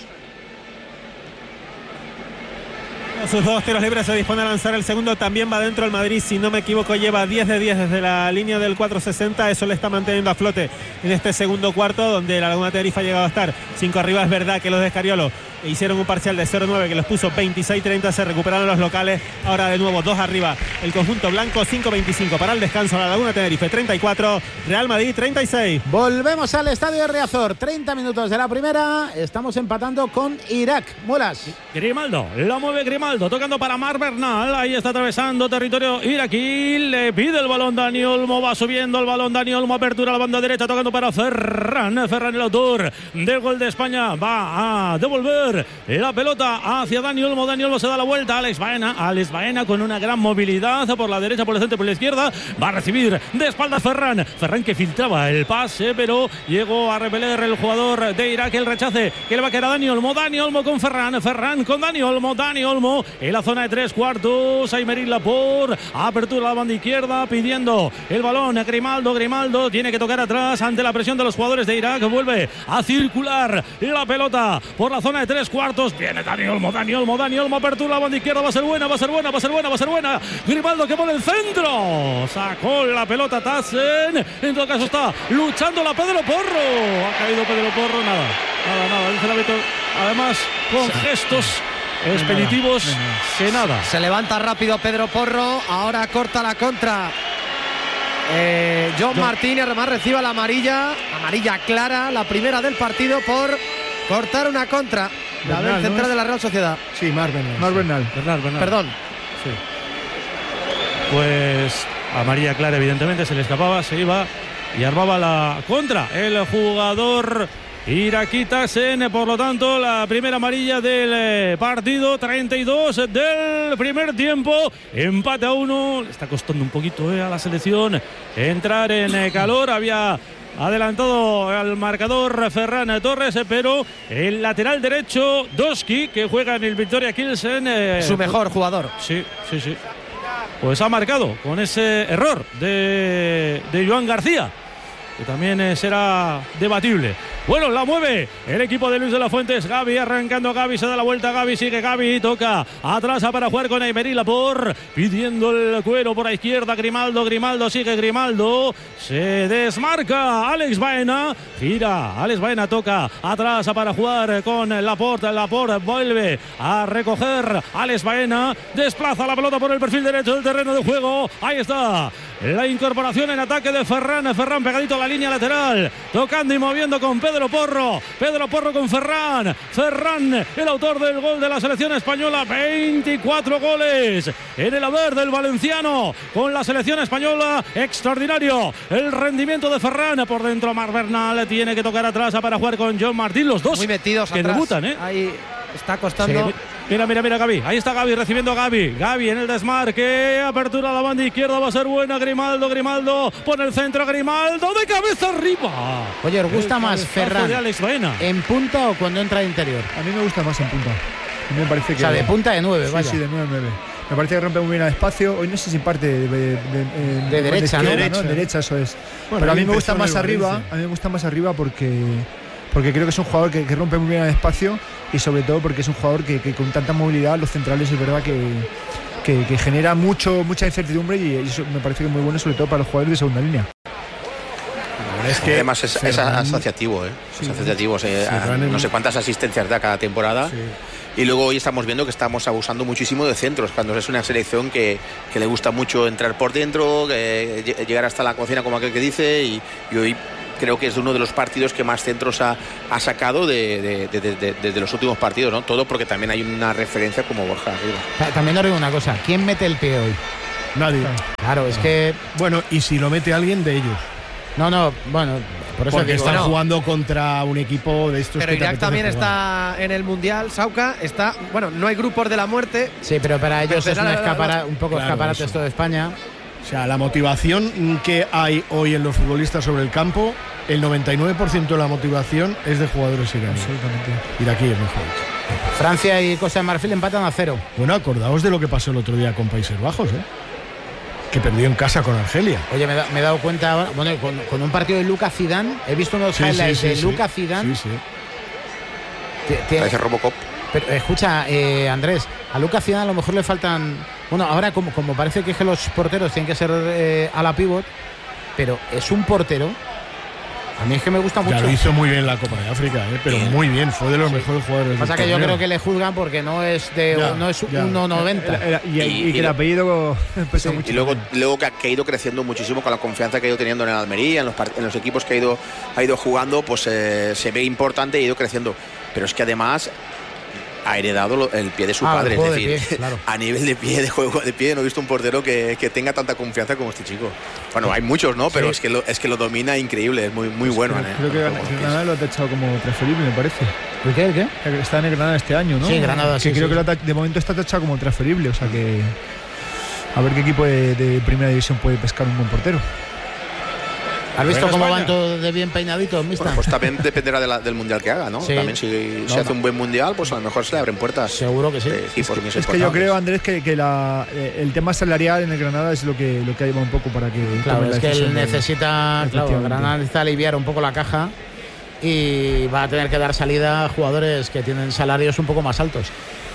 Sus dos tiros libres, se dispone a lanzar el segundo, también va dentro el Madrid, si no me equivoco lleva 10 de 10 desde la línea del 460, eso le está manteniendo a flote en este segundo cuarto, donde la Laguna Tenerife ha llegado a estar 5 arriba. Es verdad que los de Escariolo hicieron un parcial de 0-9 que los puso 26-30, se recuperaron los locales, ahora de nuevo 2 arriba el conjunto blanco, 5-25 para el descanso, la Laguna Tenerife 34, Real Madrid 36. Volvemos al estadio de Riazor, 30 minutos de la primera, estamos empatando con Irak. Muelas. Grimaldo, la mueve Grimaldo. Grimaldo tocando para Marc Bernal. Ahí está atravesando territorio iraquí. Le pide el balón Dani Olmo. Va subiendo el balón Dani Olmo. Apertura a la banda derecha tocando para Ferran. Ferran, el autor del gol de España, va a devolver la pelota hacia Dani Olmo. Dani Olmo se da la vuelta. Alex Baena con una gran movilidad por la derecha, por el centro, por la izquierda. Va a recibir de espaldas Ferran. Ferran que filtraba el pase, pero llegó a repeler el jugador de Irak el rechace que le va a quedar a Dani Olmo. Dani Olmo con Ferran. Ferran con Dani Olmo. Dani Olmo en la zona de 3/4. Aymeric Laporte. Apertura a la banda izquierda pidiendo el balón. Grimaldo tiene que tocar atrás ante la presión de los jugadores de Irak. Vuelve a circular la pelota por la zona de 3/4. Viene Dani Olmo. Apertura a la banda izquierda. Va a ser buena. Grimaldo que pone el centro. Sacó la pelota Tassen. En todo caso está luchando la Pedro Porro. Ha caído Pedro Porro. Nada. Dice el árbitro. Además, con gestos expeditivos que nada. Se levanta rápido Pedro Porro. Ahora corta la contra. John Martín, además recibe la amarilla clara, la primera del partido por cortar una contra. La del central de la Real Sociedad. Sí, Marc Bernal. Perdón. Sí. Pues amarilla clara, evidentemente, se le escapaba, se iba y armaba la contra el jugador iraquí Tassen. Por lo tanto, la primera amarilla del partido, 32 del primer tiempo, empate a 1. Le está costando un poquito a la selección entrar en calor. Había adelantado al marcador Ferran Torres, pero el lateral derecho Doski, que juega en el Victoria Pilsen, su mejor jugador. Sí. Pues ha marcado con ese error de Joan García, que también será debatible. Bueno, la mueve el equipo de Luis de la Fuentes. Gavi arrancando, Gavi se da la vuelta, Gavi sigue, Gavi toca atrás para jugar con Aymeric Laporte, pidiendo el cuero por la izquierda. Grimaldo sigue, Grimaldo se desmarca. Alex Baena gira, Alex Baena toca atrás para jugar con Laporte. Laporte vuelve a recoger. Alex Baena desplaza la pelota por el perfil derecho del terreno de juego. Ahí está la incorporación en ataque de Ferran pegadito a la línea lateral, tocando y moviendo con Pedro Porro con Ferran, el autor del gol de la selección española. 24 goles en el haber del valenciano con la selección española. Extraordinario el rendimiento de Ferran. Por dentro Marc Bernal tiene que tocar atrás para jugar con John Martín. Los dos muy metidos que atrás. Debutan, Ahí está costando. Sí. Mira Gavi, ahí está Gavi recibiendo a Gavi en el desmarque, apertura a la banda izquierda, va a ser buena. Grimaldo pone el centro, Grimaldo de cabeza arriba. Oye, ¿os gusta más Ferran en punta o cuando entra de interior? A mí me gusta más en punta. A mí me parece que, o sea, de punta de 9, vaya. Sí, de 9. Me parece que rompe muy bien el espacio. Hoy no sé si parte de derecha, ¿no? Derecha, eso es. Bueno, pero a mí me gusta más arriba. A mí me gusta más arriba porque creo que es un jugador que rompe muy bien el espacio, y sobre todo porque es un jugador que con tanta movilidad, los centrales es verdad que genera mucha incertidumbre, y eso me parece que es muy bueno, sobre todo para los jugadores de segunda línea. Es que además es asociativo, Sí, es asociativo. No sé cuántas asistencias da cada temporada. Sí. Y luego hoy estamos viendo que estamos abusando muchísimo de centros, cuando es una selección que le gusta mucho entrar por dentro, llegar hasta la cocina, como aquel que dice, y hoy creo que es uno de los partidos que más centros ha sacado desde los últimos partidos, ¿no? Todo porque también hay una referencia como Borja arriba. También os digo una cosa, ¿quién mete el pie hoy? Nadie. Claro, es que... Bueno, y si lo mete alguien de ellos. No, bueno, por eso porque digo, están jugando contra un equipo de estos. Pero Irak también está en el Mundial, Sauca, no hay grupos de la muerte. Sí, pero para ellos es un poco escaparate esto de España. O sea, la motivación que hay hoy en los futbolistas sobre el campo, el 99% de la motivación es de jugadores iraníes. Absolutamente. Iraquíes, mejor. Francia y Costa de Marfil empatan a 0. Bueno, acordaos de lo que pasó el otro día con Países Bajos, que perdió en casa con Argelia. Oye, me he dado cuenta, bueno, con un partido de Luka Zidane, he visto unos highlights de Luka Zidane. Sí. Parece Robocop. Pero escucha, Andrés, a Luka Zidane a lo mejor le faltan... Bueno, ahora como parece que los porteros tienen que ser a la pivot, pero es un portero. A mí es que me gusta mucho. Ya lo hizo muy bien en la Copa de África, pero muy bien, fue de los mejores jugadores. Pasa que yo creo que le juzgan porque no es 1,90. Y que el apellido pesa mucho. Y luego que ha ido creciendo muchísimo con la confianza que ha ido teniendo en el Almería, en los equipos que ha ido jugando, pues se ve importante y ha ido creciendo. Pero es que además ha heredado el pie de su padre. Es decir, pie, claro. A nivel de pie, de juego de pie, no he visto un portero que tenga tanta confianza como este chico. Bueno, hay muchos, ¿no? Pero sí. es que lo domina increíble, es muy bueno. Creo que Granada lo ha tachado como transferible, me parece. ¿El qué? Está en Granada este año, ¿no? Sí, Granada, sí. Creo que de momento está tachado como transferible, o sea que a ver qué equipo de primera división puede pescar un buen portero. ¿Has visto cómo van todos de bien peinaditos, Mista? Bueno, pues también dependerá del mundial que haga, ¿no? Sí. También si hace un buen mundial, pues a lo mejor se le abren puertas. Seguro que sí. Es que yo creo, Andrés, que el tema salarial en el Granada es lo que ha llevado un poco para que... Claro, es que él necesita... Claro, Granada necesita aliviar un poco la caja y va a tener que dar salida a jugadores que tienen salarios un poco más altos.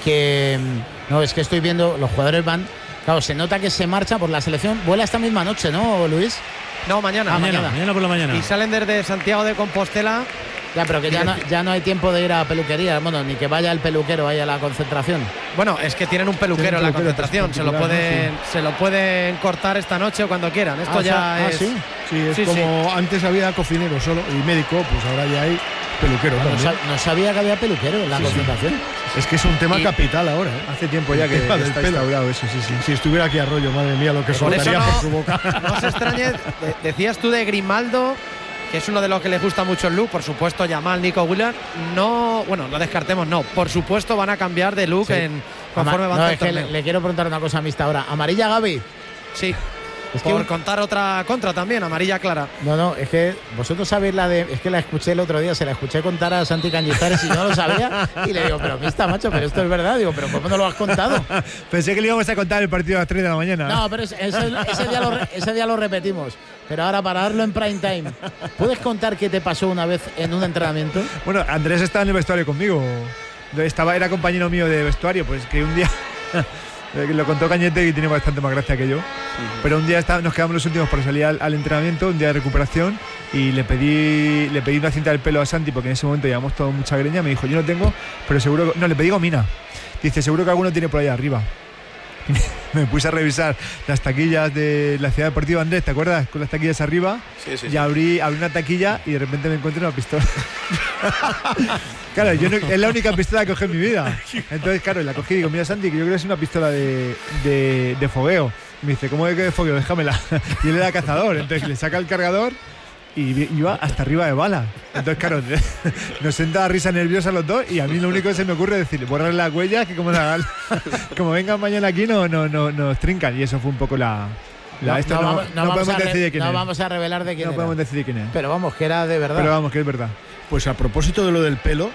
No, es que estoy viendo, los jugadores van... Claro, se nota que se marcha por la selección. Vuela esta misma noche, ¿no, Luis? No, mañana por la mañana. Y salen desde Santiago de Compostela. Ya, pero que ya no hay tiempo de ir a peluquería. Bueno, ni que vaya el peluquero ahí a la concentración. Bueno, es que tienen un peluquero en la concentración. Se lo pueden cortar esta noche o cuando quieran. Esto es... Sí, es como antes había cocinero solo y médico, pues ahora ya hay peluquero también. No sabía que había peluquero en la concentración. Es que es un tema capital ahora, ¿eh? Hace tiempo ya que está instaurado eso, sí. Si estuviera aquí Arroyo, madre mía, lo que soltaría por su boca. No se extrañe, decías tú de Grimaldo, que es uno de los que les gusta mucho el look, por supuesto, Yamal, Nico Williams, no descartemos, por supuesto van a cambiar de look conforme van. Es que le quiero preguntar una cosa, Mista, ahora. ¿Amarilla, Gavi? Sí. Es que por contar otra contra también, amarilla clara. No, es que vosotros sabéis es que la escuché el otro día, se la escuché contar a Santi Cañizares y no lo sabía. Y le digo, pero Mista, macho, pero esto es verdad. Digo, pero ¿cómo no lo has contado? Pensé que le íbamos a contar el partido a las 3 de la mañana. No, pero ese día lo repetimos. Pero ahora, para darlo en prime time, ¿puedes contar qué te pasó una vez en un entrenamiento? Bueno, Andrés estaba en el vestuario conmigo. Era compañero mío de vestuario, pues que un día... Lo contó Cañete y tiene bastante más gracia que yo. Pero un día nos quedamos los últimos para salir al entrenamiento, un día de recuperación, y le pedí una cinta del pelo a Santi, porque en ese momento llevamos todo mucha greña. Me dijo, yo no tengo, pero seguro... No, le pedí gomina. Dice, seguro que alguno tiene por ahí arriba. Me puse a revisar las taquillas de la Ciudad Deportiva, Andrés, ¿te acuerdas? Con las taquillas arriba. Sí. Y abrí una taquilla y de repente me encuentro una pistola. Claro, es la única pistola que cogí en mi vida. Entonces, claro, la cogí y digo, mira, Santi, que yo creo que es una pistola de fogueo. Me dice, ¿cómo es que de fogueo? Déjamela. Y él era cazador, entonces le saca el cargador y iba hasta arriba de balas. Entonces, claro, nos senta risa nerviosa los dos y a mí lo único que se me ocurre es decir, borrar las huellas, que como vengan mañana aquí nos trincan. Y eso fue un poco no podemos decidir quién es. No vamos a revelar de quién No era. podemos decidir quién es. Pero vamos, que era de verdad. Pero vamos, que es verdad. Pues a propósito de lo del pelo,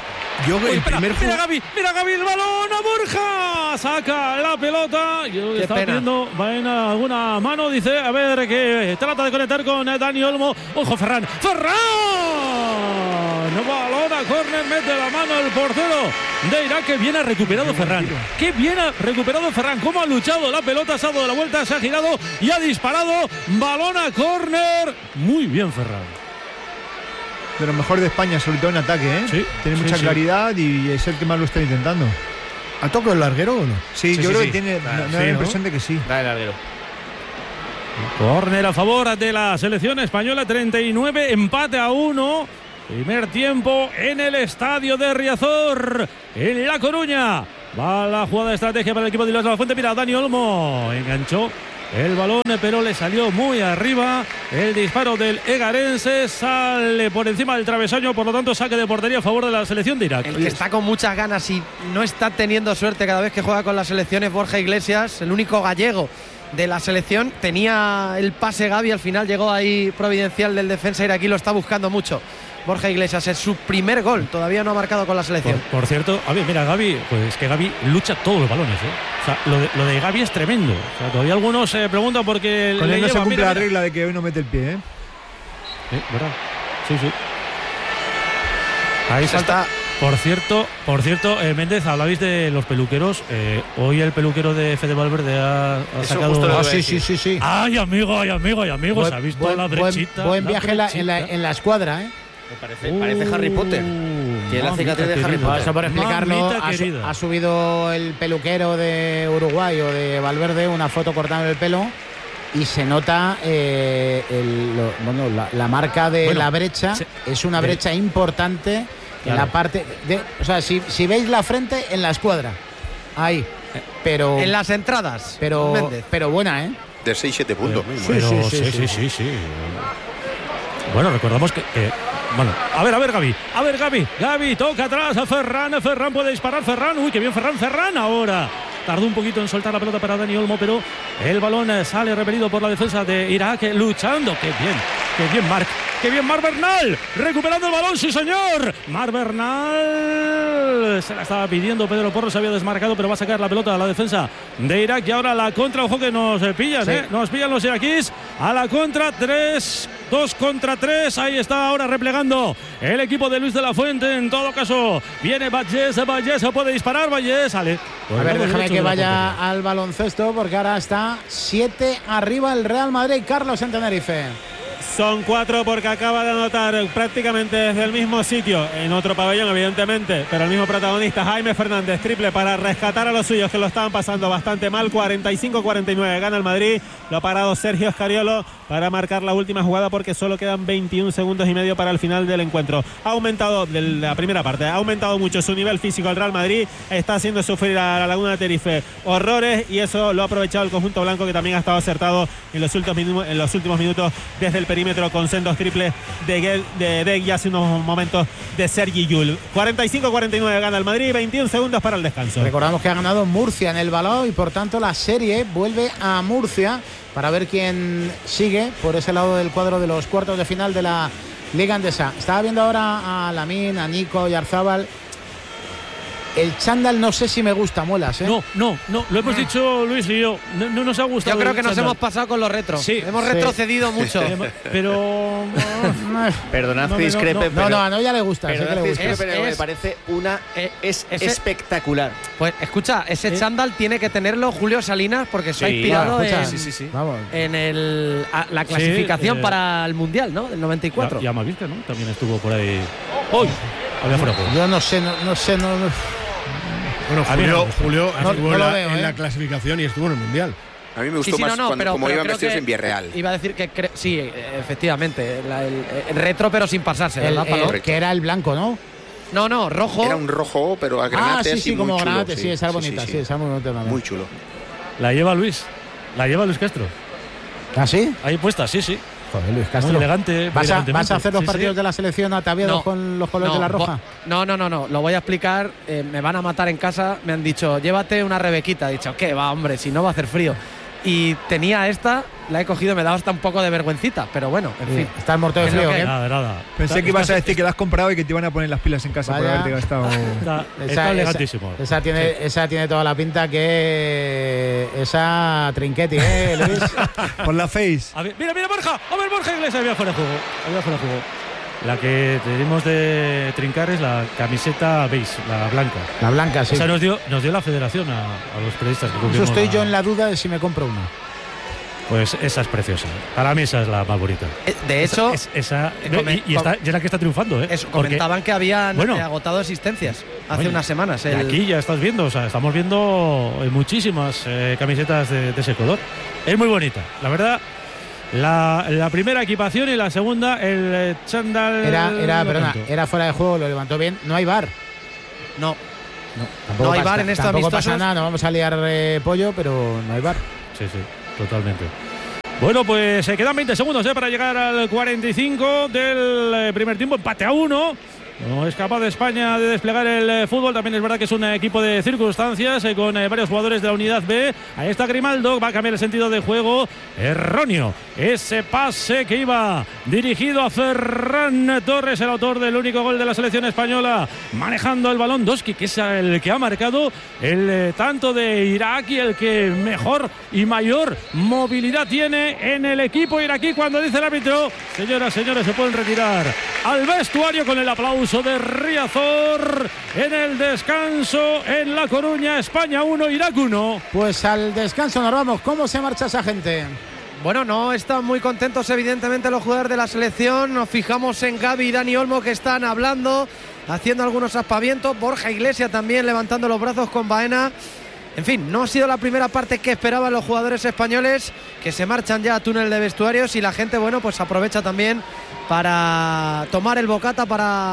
mira Gavi, el balón a Borja, saca la pelota. Yo estaba viendo, va en alguna mano, dice, a ver, que trata de conectar con Dani Olmo. Ojo, Ferran, balón a córner, mete la mano el portero de Irak, que bien ha recuperado Ferran. Qué bien ha recuperado Ferran, cómo ha luchado la pelota, se ha dado la vuelta, se ha girado y ha disparado. Balón a córner, muy bien Ferran. De lo mejor de España, sobre todo en ataque, ¿eh? Sí, tiene mucha claridad y es el que más lo está intentando. ¿Ha tocado el larguero o no? Sí, yo creo que tiene. Me da la impresión de que sí. Da el larguero. Córner a favor de la selección española, 39, empate a 1. Primer tiempo en el estadio de Riazor, en La Coruña. Va la jugada de estrategia para el equipo de Las de la Fuente. Mira, Dani Olmo enganchó el balón, pero le salió muy arriba. El disparo del egarense sale por encima del travesaño, por lo tanto saque de portería a favor de la selección de Irak. El que está con muchas ganas y no está teniendo suerte cada vez que juega con la selección es Borja Iglesias, el único gallego de la selección. Tenía el pase Gavi, al final llegó ahí providencial del defensa iraquí, lo está buscando mucho. Borja Iglesias es su primer gol, todavía no ha marcado con la selección. Por cierto, a ver, mira, Gavi, pues es que Gavi lucha todos los balones, ¿eh? O sea, lo de Gavi es tremendo. O sea, todavía algunos se preguntan por qué con le él no lleva, se cumple la regla de que hoy no mete el pie, ¿eh? ¿Verdad? Sí. Ahí salta. Por cierto, Méndez, hablabais de los peluqueros. Hoy el peluquero de Fede Valverde ha sacado. Sí. Ay, amigo. ¿Se ha visto la brechita? Buen viaje en la escuadra, ¿eh? Parece Harry Potter. Tiene la cicatriz de Harry Potter. Eso por explicarlo, ha subido el peluquero de Uruguay o de Valverde una foto cortando el pelo y se nota la marca de la brecha. Es una brecha importante en la parte de, o sea, si veis la frente en la escuadra, ahí, pero en las entradas, pero buena, De 6-7 puntos. Sí. Bueno, recordamos que bueno, a ver, Gavi toca atrás a Ferran puede disparar, Ferran, qué bien Ferran ahora. Tardó un poquito en soltar la pelota para Dani Olmo, pero el balón sale repelido por la defensa de Irak, luchando. Qué bien Marc Bernal, recuperando el balón, sí señor. Marc Bernal se la estaba pidiendo, Pedro Porro se había desmarcado, pero va a sacar la pelota a la defensa de Irak. Y ahora la contra, ojo que nos pillan, nos pillan los iraquíes a la contra. 2 contra 3, ahí está ahora replegando el equipo de Luis de la Fuente. En todo caso viene Vallés puede disparar, sale. A ver, déjame que vaya al baloncesto, porque ahora está 7 arriba el Real Madrid, Carlos, en Tenerife. Son 4 porque acaba de anotar prácticamente desde el mismo sitio, en otro pabellón evidentemente, pero el mismo protagonista, Jaime Fernández, triple para rescatar a los suyos que lo estaban pasando bastante mal. 45-49 gana el Madrid. Lo ha parado Sergio Escariolo para marcar la última jugada, porque solo quedan 21 segundos y medio para el final del encuentro. Ha aumentado, de la primera parte, ha aumentado mucho su nivel físico el Real Madrid, está haciendo sufrir a la Laguna de Tenerife horrores, y eso lo ha aprovechado el conjunto blanco, que también ha estado acertado en los últimos minutos desde el perímetro, con sendos triples de Deg y hace unos momentos de Sergi Llull. 45-49 gana el Madrid, 21 segundos para el descanso. Recordamos que ha ganado Murcia en el balón, y por tanto la serie vuelve a Murcia, para ver quién sigue por ese lado del cuadro de los cuartos de final de la Liga Endesa. Estaba viendo ahora a Lamine, a Nico y Arzabal. El chándal no sé si me gusta, Muelas, ¿eh? No, lo hemos dicho Luis y yo. No nos ha gustado. Yo creo que nos hemos pasado con los retros. Sí, hemos retrocedido mucho. Pero perdonad que discrepe, pero no, ya le gusta. Pero me parece es espectacular. Pues escucha, ese chándal tiene que tenerlo Julio Salinas, porque se ha inspirado en la clasificación para el Mundial, ¿no? Del 94. Y Amavisca, ¿no? También estuvo por ahí. ¡Hoy! Había fuera de juego. Yo no sé. Bueno, Julio estuvo en la clasificación y estuvo en el Mundial. A mí me gustó más como iban vestidos en Villarreal. Iba a decir que sí, efectivamente, el retro, pero sin pasarse, ¿verdad, Pablo? Que era el blanco, ¿no? No, rojo. Era un rojo, pero al granate. Sí, como granate, sí, esa bonita, sí, esa muy bonita también. Muy chulo. La lleva Luis Castro. ¿Ah, sí? Ahí puesta, sí. Joder, Luis Castro. Muy elegante. ¿Vas a hacer los partidos de la selección ataviados con los colores de la roja? No. Lo voy a explicar. Me van a matar en casa. Me han dicho, llévate una Rebequita. He dicho, ¿qué va, hombre? Si no va a hacer frío. Y tenía esta, la he cogido, me daba hasta un poco de vergüencita. Pero bueno, en fin. Está el muerto de frío. Nada. Pensé que ibas a decir que la has comprado y que te iban a poner las pilas en casa por haberte gastado. Está elegantísimo. Esa tiene toda la pinta que esa Trinquetti, Luis. Por la face. A ver, mira, Borja. A ver, Borja Iglesias había fuera de juego. La que tenemos de trincar es la camiseta beige, la blanca. La blanca, sí. O sea, nos dio la federación a los periodistas que cubrimos. Eso estoy yo en la duda de si me compro una. Pues esa es preciosa. Para mí esa es la más bonita. De hecho, y es la que está triunfando, ¿eh? Eso, comentaban que habían agotado existencias hace unas semanas. Y aquí ya estás viendo, o sea, estamos viendo muchísimas camisetas de ese color. Es muy bonita, la verdad. La primera equipación y la segunda, el chándal. Era fuera de juego, lo levantó bien. No hay VAR. No hay VAR en esto amistosos. Tampoco pasa nada, no vamos a liar pollo, pero no hay VAR. Sí, totalmente. Bueno, pues se quedan 20 segundos para llegar al 45 del primer tiempo. Empate a 1. No es capaz de España de desplegar el fútbol. También es verdad que es un equipo de circunstancias con varios jugadores de la unidad B. Ahí está Grimaldo, va a cambiar el sentido de juego. Erróneo ese pase que iba dirigido a Ferran Torres, el autor del único gol de la selección española, manejando el balón. Doski, que es el que ha marcado el tanto de Irak y el que mejor y mayor movilidad tiene en el equipo iraquí. Cuando dice el árbitro, señoras, señores, se pueden retirar al vestuario con el aplauso de Riazor en el descanso en La Coruña. España 1, Irak 1. Pues al descanso nos vamos. ¿Cómo se marcha esa gente? Bueno, no están muy contentos evidentemente los jugadores de la selección. Nos fijamos en Gavi y Dani Olmo, que están hablando, haciendo algunos aspavientos. Borja Iglesias también levantando los brazos con Baena. En fin, no ha sido la primera parte que esperaban los jugadores españoles, que se marchan ya a túnel de vestuarios, y la gente, bueno, pues aprovecha también para tomar el bocata, para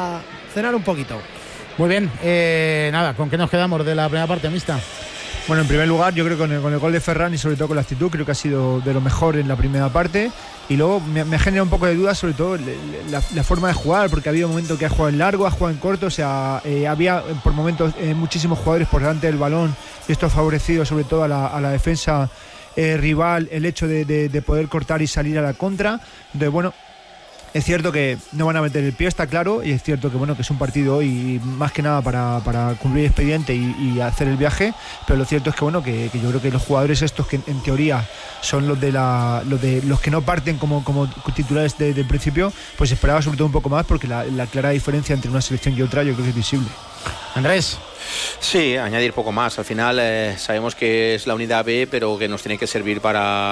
cenar un poquito. Muy bien, nada, ¿con qué nos quedamos de la primera parte mixta? Bueno, en primer lugar, yo creo que con el gol de Ferran y sobre todo con la actitud, creo que ha sido de lo mejor en la primera parte. Y luego me genera un poco de dudas, sobre todo la forma de jugar, porque ha habido momentos que ha jugado en largo, ha jugado en corto, o sea, había por momentos muchísimos jugadores por delante del balón, y esto ha favorecido sobre todo a la defensa rival el hecho de poder cortar y salir a la contra. Entonces, bueno, es cierto que no van a meter el pie, está claro, y es cierto que bueno, que es un partido hoy más que nada para cumplir expediente y hacer el viaje, pero lo cierto es que bueno, que yo creo que los jugadores estos que en teoría son los los que no parten como titulares del principio, pues esperaba sobre todo un poco más, porque la clara diferencia entre una selección y otra yo creo que es visible. Andrés. Sí, añadir poco más. Al final sabemos que es la unidad B, pero que nos tiene que servir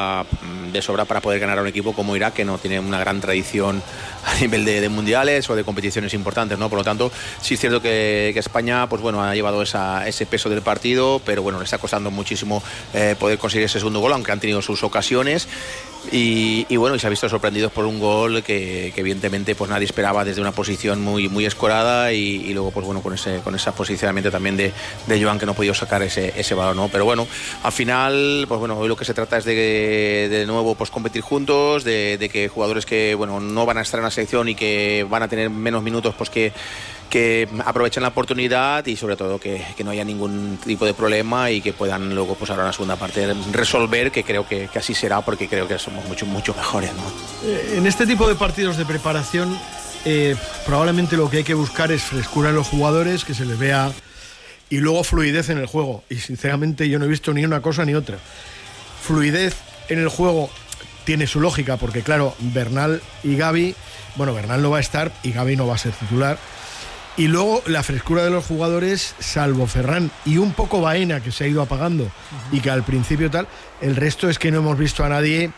de sobra para poder ganar a un equipo como Irak, que no tiene una gran tradición a nivel de mundiales o de competiciones importantes, ¿no? Por lo tanto, sí es cierto que España, pues bueno, ha llevado ese peso del partido, pero bueno, le está costando muchísimo poder conseguir ese segundo gol, aunque han tenido sus ocasiones. Y bueno, y se ha visto sorprendidos por un gol que evidentemente pues nadie esperaba desde una posición muy escorada, y luego pues bueno, con ese posicionamiento también de Joan, que no ha podido sacar ese balón, ¿no? Pero bueno, al final pues bueno, hoy lo que se trata es de nuevo pues competir juntos, de que jugadores que bueno no van a estar en la selección y que van a tener menos minutos, pues que aprovechen la oportunidad, y sobre todo que no haya ningún tipo de problema, y que puedan luego pues ahora en la segunda parte resolver, que creo que así será, porque creo que somos mucho mejores, ¿no? En este tipo de partidos de preparación probablemente lo que hay que buscar es frescura en los jugadores, que se les vea, y luego fluidez en el juego, y sinceramente yo no he visto ni una cosa ni otra. Fluidez en el juego tiene su lógica, porque claro, Bernal y Gavi, bueno, Bernal no va a estar y Gavi no va a ser titular. Y luego la frescura de los jugadores, salvo Ferran y un poco Baena, que se ha ido apagando, y que al principio tal, el resto es que no hemos visto a nadie,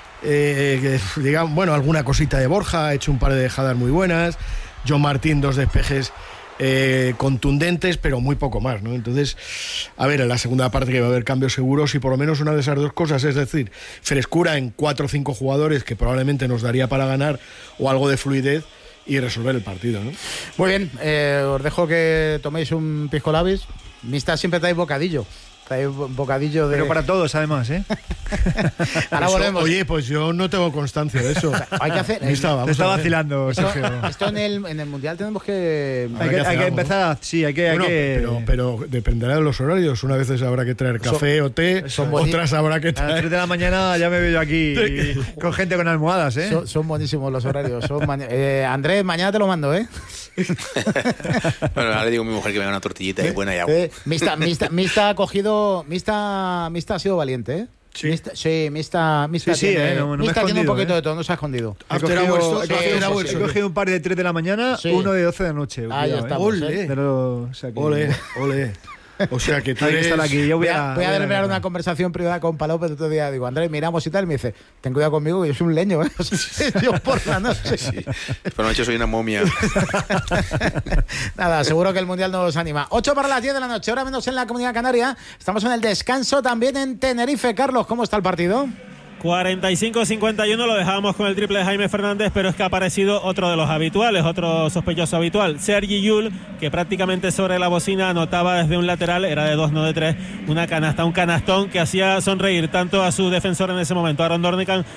digamos, bueno, alguna cosita de Borja, ha hecho un par de dejadas muy buenas, John Martín 2 despejes contundentes, pero muy poco más, ¿no? Entonces, a ver, en la segunda parte que va a haber cambios seguros, y por lo menos una de esas dos cosas, es decir, frescura en 4 o 5 jugadores, que probablemente nos daría para ganar, o algo de fluidez, y resolver el partido, ¿no? Muy bien, os dejo que toméis un pisco labis. Mixta siempre trae bocadillo. Trae un bocadillo de... Pero para todos, además, ¿eh? Ahora volvemos. Oye, pues yo no tengo constancia de eso. O sea, hay que hacer... Te está vacilando, Sergio. Esto en el Mundial tenemos que... Hay que empezar, sí, hay que... Pero dependerá de los horarios. Una vez habrá que traer café o té, otras habrá que traer... A las 3 de la mañana ya me veo yo aquí con gente con almohadas, ¿eh? Son buenísimos los horarios. Andrés, mañana te lo mando, ¿eh? Bueno, ahora le digo a mi mujer que me haga una tortillita y buena y agua. Mixta ha cogido... Mixta ha sido valiente, ¿eh? Sí, Mixta tiene, no Mixta tiene un poquito de todo, no se ha escondido. He cogido un par de 3 de la mañana, uno de 12 de la noche. Ahí estamos, Ole. O sea que tienes que estar aquí. Yo voy a terminar una conversación privada con Palop el otro día. Digo, Andrés, miramos y tal. Y me dice, ten cuidado conmigo, que yo soy un leño, ¿eh? Yo por la noche. Sí. Por la noche soy una momia. Nada, seguro que el Mundial nos anima. 8 para las 10 de la noche, hora menos en la Comunidad Canaria. Estamos en el descanso también en Tenerife. Carlos, ¿cómo está el partido? 45-51, lo dejábamos con el triple de Jaime Fernández, pero es que ha aparecido otro de los habituales, otro sospechoso habitual, Sergi Llull, que prácticamente sobre la bocina anotaba desde un lateral, era de 2, no de 3, una canasta, un canastón que hacía sonreír tanto a su defensor en ese momento, Aaron Dornican,